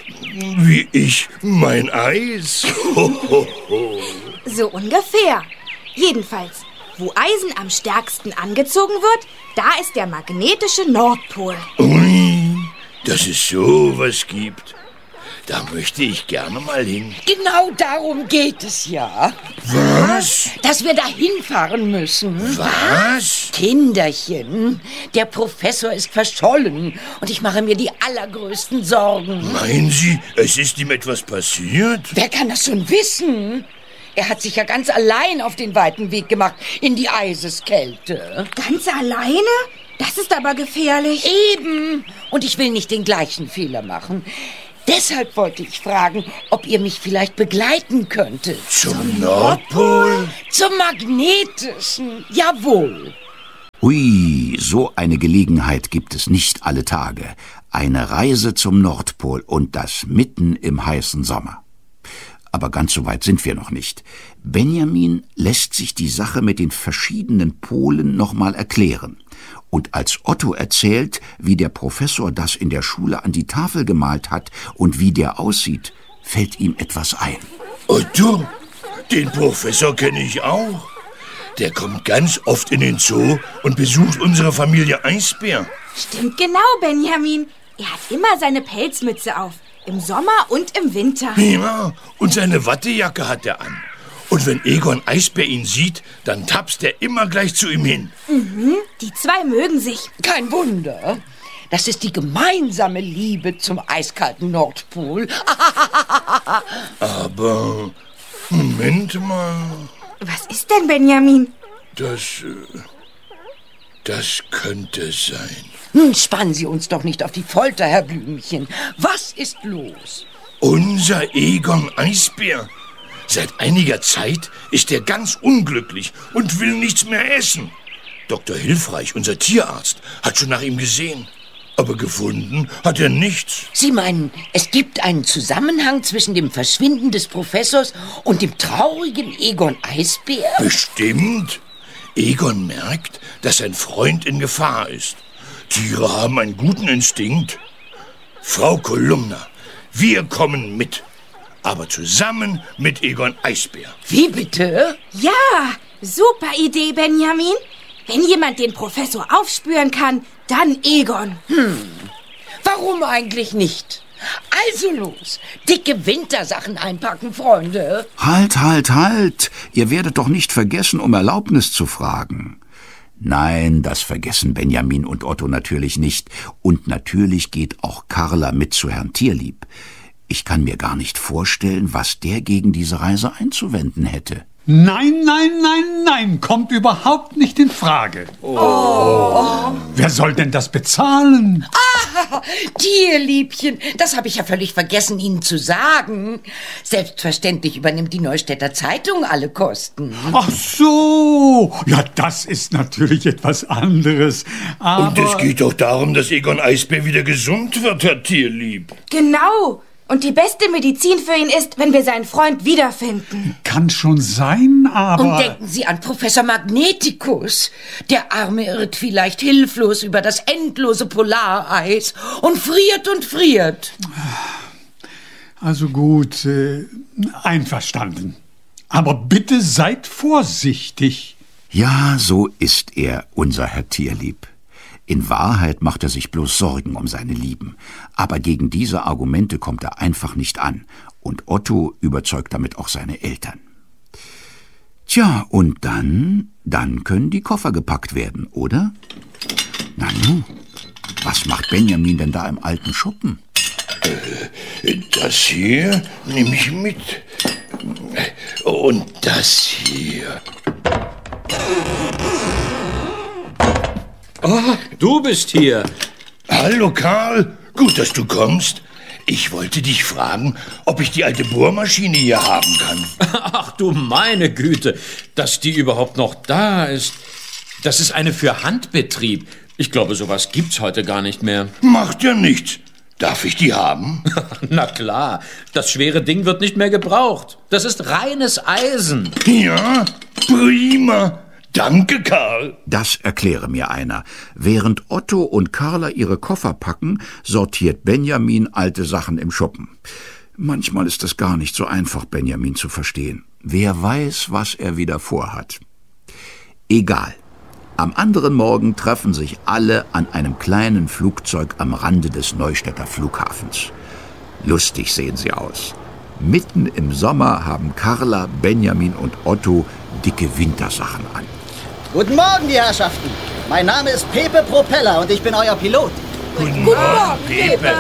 wie ich mein Eis. So ungefähr. Jedenfalls, wo Eisen am stärksten angezogen wird, da ist der magnetische Nordpol. Ui, dass es sowas gibt. Da möchte ich gerne mal hin. Genau darum geht es ja. Was? Dass wir da hinfahren müssen. Was? Kinderchen, der Professor ist verschollen und ich mache mir die allergrößten Sorgen. Meinen Sie, es ist ihm etwas passiert? Wer kann das schon wissen? Er hat sich ja ganz allein auf den weiten Weg gemacht in die Eiseskälte. Ganz alleine? Das ist aber gefährlich. Eben. Und ich will nicht den gleichen Fehler machen. Deshalb wollte ich fragen, ob ihr mich vielleicht begleiten könntet. Zum Nordpol? Zum magnetischen, jawohl. Hui, so eine Gelegenheit gibt es nicht alle Tage. Eine Reise zum Nordpol und das mitten im heißen Sommer. Aber ganz so weit sind wir noch nicht. Benjamin lässt sich die Sache mit den verschiedenen Polen nochmal erklären. Und als Otto erzählt, wie der Professor das in der Schule an die Tafel gemalt hat und wie der aussieht, fällt ihm etwas ein. Otto, den Professor kenne ich auch. Der kommt ganz oft in den Zoo und besucht unsere Familie Eisbär. Stimmt genau, Benjamin. Er hat immer seine Pelzmütze auf. Im Sommer und im Winter. Ja, und seine Wattejacke hat er an. Und wenn Egon Eisbär ihn sieht, dann tapst er immer gleich zu ihm hin. Mhm, die zwei mögen sich. Kein Wunder. Das ist die gemeinsame Liebe zum eiskalten Nordpol. Aber, Moment mal. Was ist denn, Benjamin? Das könnte sein. Nun spannen Sie uns doch nicht auf die Folter, Herr Blümchen. Was ist los? Unser Egon Eisbär. Seit einiger Zeit ist er ganz unglücklich und will nichts mehr essen. Dr. Hilfreich, unser Tierarzt, hat schon nach ihm gesehen. Aber gefunden hat er nichts. Sie meinen, es gibt einen Zusammenhang zwischen dem Verschwinden des Professors und dem traurigen Egon Eisbär? Bestimmt. Egon merkt, dass sein Freund in Gefahr ist. Tiere haben einen guten Instinkt. Frau Kolumna, wir kommen mit. Aber zusammen mit Egon Eisbär. Wie bitte? Ja, super Idee, Benjamin. Wenn jemand den Professor aufspüren kann, dann Egon. Warum eigentlich nicht? Also los, dicke Wintersachen einpacken, Freunde. Halt! Ihr werdet doch nicht vergessen, um Erlaubnis zu fragen. Nein, das vergessen Benjamin und Otto natürlich nicht. Und natürlich geht auch Carla mit zu Herrn Tierlieb. Ich kann mir gar nicht vorstellen, was der gegen diese Reise einzuwenden hätte. Nein, kommt überhaupt nicht in Frage. Oh. Wer soll denn das bezahlen? Ah, Tierliebchen, das habe ich ja völlig vergessen, Ihnen zu sagen. Selbstverständlich übernimmt die Neustädter Zeitung alle Kosten. Ach so, ja, das ist natürlich etwas anderes. Aber und es geht doch darum, dass Egon Eisbär wieder gesund wird, Herr Tierlieb. Genau. Und die beste Medizin für ihn ist, wenn wir seinen Freund wiederfinden. Kann schon sein, aber... Und denken Sie an Professor Magnetikus. Der Arme irrt vielleicht hilflos über das endlose Polareis und friert. Also gut, einverstanden. Aber bitte seid vorsichtig. Ja, so ist er, unser Herr Tierlieb. In Wahrheit macht er sich bloß Sorgen um seine Lieben. Aber gegen diese Argumente kommt er einfach nicht an. Und Otto überzeugt damit auch seine Eltern. Tja, und dann können die Koffer gepackt werden, oder? Nanu, was macht Benjamin denn da im alten Schuppen? Das hier nehme ich mit. Und das hier. Ah, du bist hier. Hallo Karl, gut, dass du kommst. Ich wollte dich fragen, ob ich die alte Bohrmaschine hier haben kann. Ach du meine Güte, dass die überhaupt noch da ist. Das ist eine für Handbetrieb. Ich glaube, sowas gibt's heute gar nicht mehr. Macht ja nichts. Darf ich die haben? Na klar, das schwere Ding wird nicht mehr gebraucht. Das ist reines Eisen. Ja, prima. Danke, Karl. Das erkläre mir einer. Während Otto und Carla ihre Koffer packen, sortiert Benjamin alte Sachen im Schuppen. Manchmal ist es gar nicht so einfach, Benjamin zu verstehen. Wer weiß, was er wieder vorhat. Egal. Am anderen Morgen treffen sich alle an einem kleinen Flugzeug am Rande des Neustädter Flughafens. Lustig sehen sie aus. Mitten im Sommer haben Carla, Benjamin und Otto dicke Wintersachen an. Guten Morgen, die Herrschaften. Mein Name ist Pepe Propeller und ich bin euer Pilot. Guten Morgen, Pepe.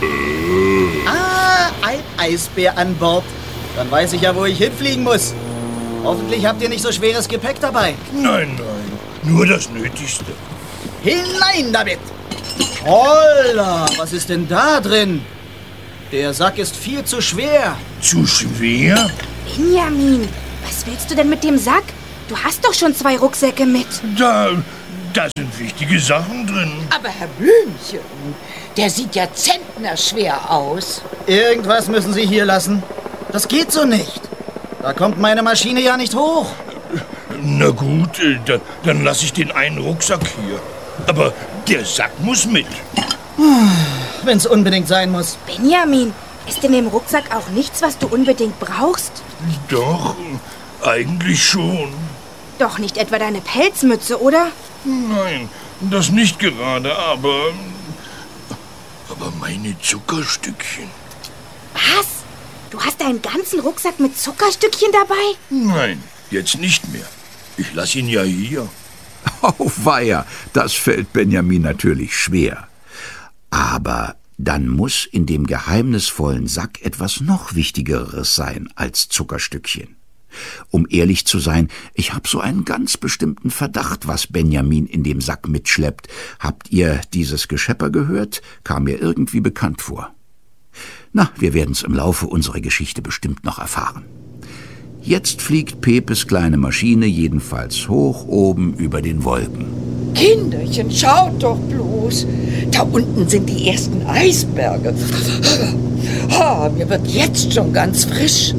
Ein Eisbär an Bord. Dann weiß ich ja, wo ich hinfliegen muss. Hoffentlich habt ihr nicht so schweres Gepäck dabei. Nein, nur das Nötigste. Hinein damit! Holla, was ist denn da drin? Der Sack ist viel zu schwer. Zu schwer? Benjamin, was willst du denn mit dem Sack? Du hast doch schon 2 Rucksäcke mit. Da sind wichtige Sachen drin. Aber Herr Blümchen, der sieht ja zentnerschwer aus. Irgendwas müssen Sie hier lassen. Das geht so nicht. Da kommt meine Maschine ja nicht hoch. Na gut, dann lasse ich den einen Rucksack hier. Aber der Sack muss mit. Wenn es unbedingt sein muss. Benjamin, ist in dem Rucksack auch nichts, was du unbedingt brauchst? Doch, eigentlich schon. Doch nicht etwa deine Pelzmütze, oder? Nein, das nicht gerade, aber meine Zuckerstückchen. Was? Du hast einen ganzen Rucksack mit Zuckerstückchen dabei? Nein, jetzt nicht mehr. Ich lasse ihn ja hier. Auweia, das fällt Benjamin natürlich schwer. Aber dann muss in dem geheimnisvollen Sack etwas noch Wichtigeres sein als Zuckerstückchen. Um ehrlich zu sein, ich habe so einen ganz bestimmten Verdacht, was Benjamin in dem Sack mitschleppt. Habt ihr dieses Geschepper gehört? Kam mir irgendwie bekannt vor. Na, wir werden's im Laufe unserer Geschichte bestimmt noch erfahren. Jetzt fliegt Pepes kleine Maschine jedenfalls hoch oben über den Wolken. Kinderchen, schaut doch bloß. Da unten sind die ersten Eisberge. Mir wird jetzt schon ganz frisch.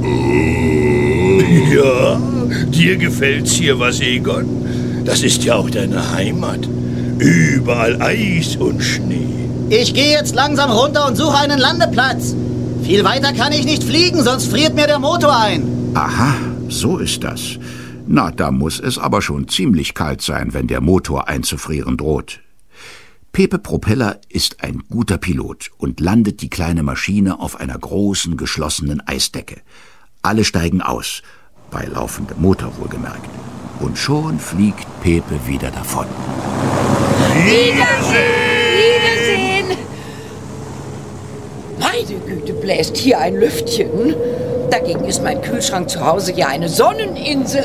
Ja, dir gefällt's hier was, Egon? Das ist ja auch deine Heimat. Überall Eis und Schnee. Ich gehe jetzt langsam runter und suche einen Landeplatz. Viel weiter kann ich nicht fliegen, sonst friert mir der Motor ein. Aha, so ist das. Na, da muss es aber schon ziemlich kalt sein, wenn der Motor einzufrieren droht. Pepe Propeller ist ein guter Pilot und landet die kleine Maschine auf einer großen, geschlossenen Eisdecke. Alle steigen aus, bei laufendem Motor wohlgemerkt. Und schon fliegt Pepe wieder davon. Wiedersehen! Meine Güte, bläst hier ein Lüftchen. Dagegen ist mein Kühlschrank zu Hause ja eine Sonneninsel.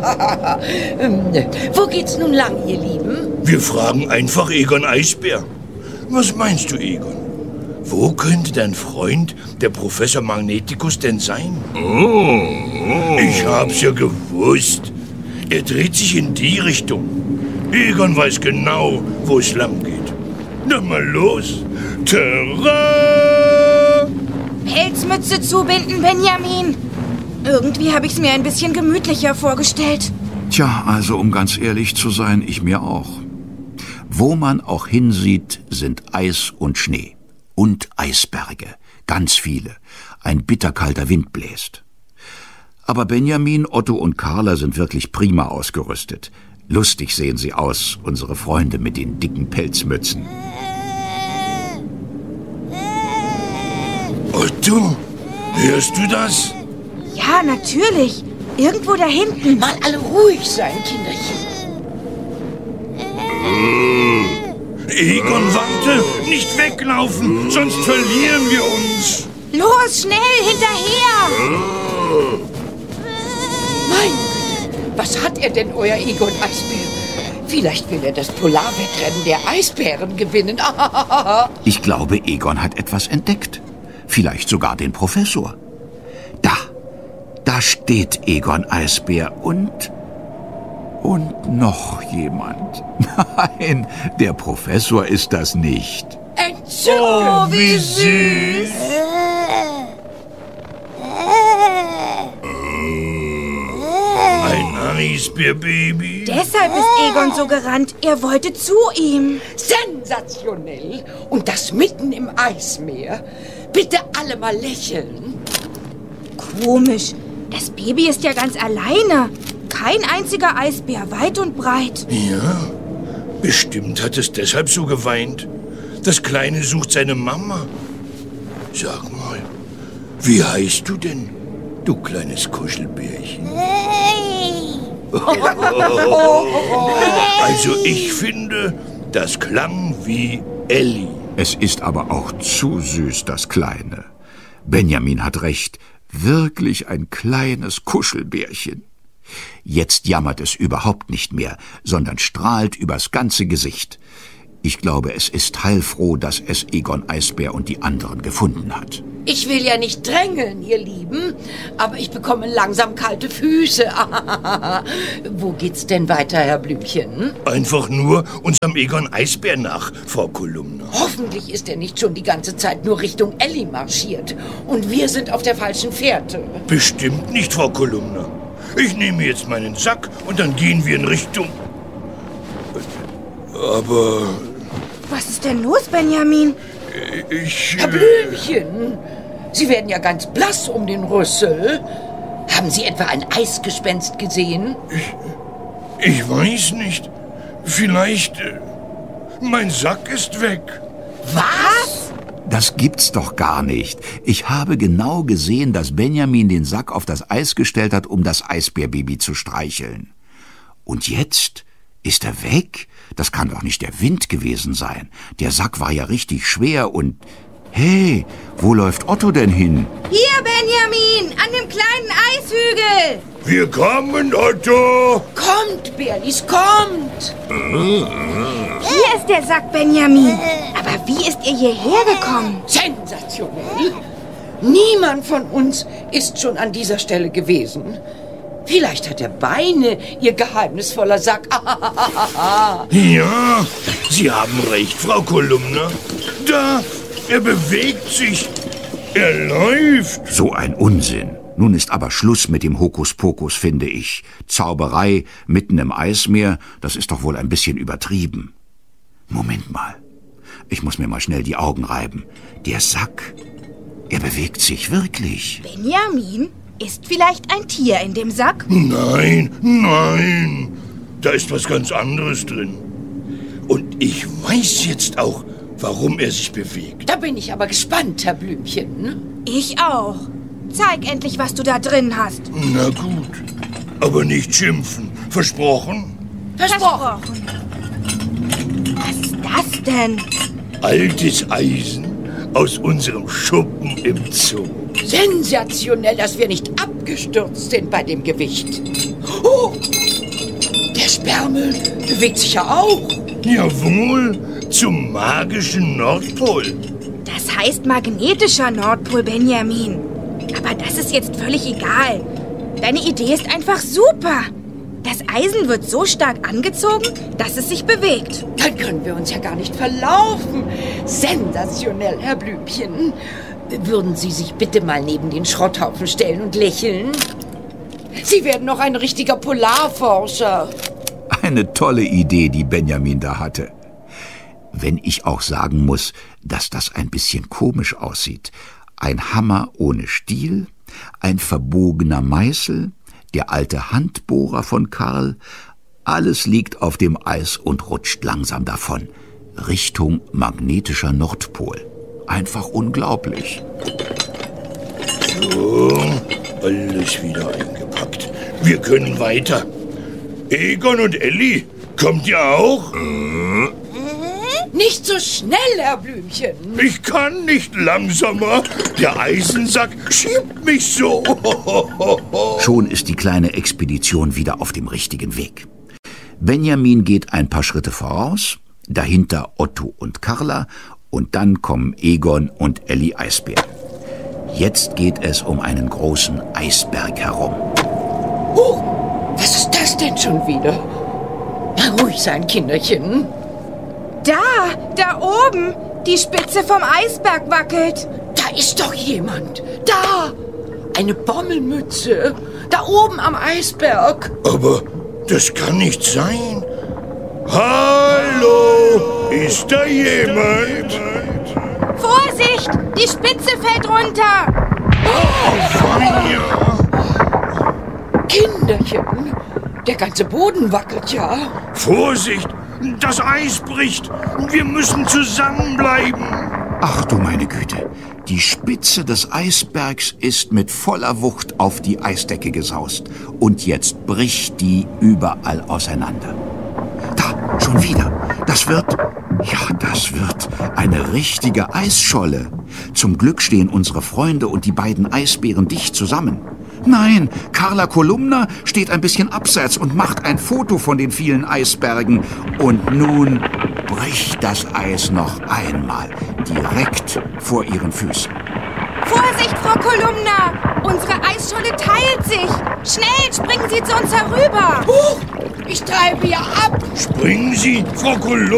Wo geht's nun lang, ihr Lieben? Wir fragen einfach Egon Eisbär. Was meinst du, Egon? Wo könnte dein Freund, der Professor Magneticus, denn sein? Ich hab's ja gewusst. Er dreht sich in die Richtung. Egon weiß genau, wo es lang geht. Na mal los. Terra! Pelzmütze zubinden, Benjamin. Irgendwie habe ich es mir ein bisschen gemütlicher vorgestellt. Tja, also um ganz ehrlich zu sein, ich mir auch. Wo man auch hinsieht, sind Eis und Schnee. Und Eisberge. Ganz viele. Ein bitterkalter Wind bläst. Aber Benjamin, Otto und Carla sind wirklich prima ausgerüstet. Lustig sehen sie aus, unsere Freunde mit den dicken Pelzmützen. Otto, hörst du das? Ja, natürlich. Irgendwo da hinten. Mal alle ruhig sein, Kinderchen. Egon, warte! Nicht weglaufen, sonst verlieren wir uns. Los, schnell, hinterher! Mein Güte, was hat er denn, euer Egon Eisbär? Vielleicht will er das Polarwettrennen der Eisbären gewinnen. Ich glaube, Egon hat etwas entdeckt. Vielleicht sogar den Professor. Da steht Egon Eisbär und noch jemand. Nein, der Professor ist das nicht. Entzückend! Oh, wie süß! Ein Eisbärbaby. Deshalb ist Egon so gerannt. Er wollte zu ihm. Sensationell! Und das mitten im Eismeer. Bitte alle mal lächeln. Komisch. Das Baby ist ja ganz alleine. Kein einziger Eisbär, weit und breit. Ja, bestimmt hat es deshalb so geweint. Das Kleine sucht seine Mama. Sag mal, wie heißt du denn, du kleines Kuschelbärchen? Also ich finde, das klang wie Elli. Es ist aber auch zu süß, das Kleine. Benjamin hat recht, wirklich ein kleines Kuschelbärchen. Jetzt jammert es überhaupt nicht mehr, sondern strahlt übers ganze Gesicht. Ich glaube, es ist heilfroh, dass es Egon Eisbär und die anderen gefunden hat. Ich will ja nicht drängeln, ihr Lieben, aber ich bekomme langsam kalte Füße. Wo geht's denn weiter, Herr Blümchen? Einfach nur unserem Egon Eisbär nach, Frau Kolumna. Hoffentlich ist er nicht schon die ganze Zeit nur Richtung Elli marschiert. Und wir sind auf der falschen Fährte. Bestimmt nicht, Frau Kolumna. Ich nehme jetzt meinen Sack und dann gehen wir in Richtung... Aber... Was ist denn los, Benjamin? Herr Blümchen, Sie werden ja ganz blass um den Rüssel. Haben Sie etwa ein Eisgespenst gesehen? Ich weiß nicht. Vielleicht... mein Sack ist weg. Was? Das gibt's doch gar nicht. Ich habe genau gesehen, dass Benjamin den Sack auf das Eis gestellt hat, um das Eisbärbaby zu streicheln. Und jetzt ist er weg? Das kann doch nicht der Wind gewesen sein. Der Sack war ja richtig schwer und... Hey, wo läuft Otto denn hin? Hier, Benjamin, an dem kleinen Eishügel. Wir kommen, Otto. Kommt, Berlis, kommt. Hier ist der Sack, Benjamin. Aber wie ist ihr hierher gekommen? Sensationell. Niemand von uns ist schon an dieser Stelle gewesen. Vielleicht hat er Beine, ihr geheimnisvoller Sack. Ja, Sie haben recht, Frau Kolumna. Da, er bewegt sich. Er läuft. So ein Unsinn. Nun ist aber Schluss mit dem Hokuspokus, finde ich. Zauberei mitten im Eismeer, das ist doch wohl ein bisschen übertrieben. Moment mal. Ich muss mir mal schnell die Augen reiben. Der Sack, er bewegt sich wirklich. Benjamin? Ist vielleicht ein Tier in dem Sack? Nein, nein. Da ist was ganz anderes drin. Und ich weiß jetzt auch, warum er sich bewegt. Da bin ich aber gespannt, Herr Blümchen. Ich auch. Zeig endlich, was du da drin hast. Na gut. Aber nicht schimpfen. Versprochen? Versprochen. Was ist das denn? Altes Eisen aus unserem Schuppen im Zoo. Sensationell, dass wir nicht abgestürzt sind bei dem Gewicht. Oh, der Sperrmüll bewegt sich ja auch. Jawohl, zum magischen Nordpol. Das heißt magnetischer Nordpol, Benjamin. Aber das ist jetzt völlig egal. Deine Idee ist einfach super. Das Eisen wird so stark angezogen, dass es sich bewegt. Dann können wir uns ja gar nicht verlaufen. Sensationell, Herr Blümchen. Würden Sie sich bitte mal neben den Schrotthaufen stellen und lächeln? Sie werden noch ein richtiger Polarforscher. Eine tolle Idee, die Benjamin da hatte. Wenn ich auch sagen muss, dass das ein bisschen komisch aussieht. Ein Hammer ohne Stiel, ein verbogener Meißel, der alte Handbohrer von Karl. Alles liegt auf dem Eis und rutscht langsam davon. Richtung magnetischer Nordpol. Einfach unglaublich. So, alles wieder eingepackt. Wir können weiter. Egon und Elli, kommt ihr auch? Nicht so schnell, Herr Blümchen. Ich kann nicht langsamer. Der Eisensack schiebt mich so. Schon ist die kleine Expedition wieder auf dem richtigen Weg. Benjamin geht ein paar Schritte voraus, dahinter Otto und Carla und dann kommen Egon und Elli Eisbär. Jetzt geht es um einen großen Eisberg herum. Was ist das denn schon wieder? Ruhig sein, Kinderchen. Da oben, die Spitze vom Eisberg wackelt. Da ist doch jemand. Da, eine Bommelmütze. Da oben am Eisberg. Aber das kann nicht sein. Hallo, ist da jemand? Vorsicht, die Spitze fällt runter. Kinderchen, der ganze Boden wackelt ja. Vorsicht, das Eis bricht. Wir müssen zusammenbleiben. Ach du meine Güte, die Spitze des Eisbergs ist mit voller Wucht auf die Eisdecke gesaust. Und jetzt bricht die überall auseinander. Da, schon wieder. Das wird eine richtige Eisscholle. Zum Glück stehen unsere Freunde und die beiden Eisbären dicht zusammen. Nein, Carla Kolumna steht ein bisschen abseits und macht ein Foto von den vielen Eisbergen. Und nun bricht das Eis noch einmal, direkt vor ihren Füßen. Vorsicht, Frau Kolumna! Unsere Eisscholle teilt sich! Schnell, springen Sie zu uns herüber! Huch, ich treibe ja ab! Springen Sie, Frau Kolumna!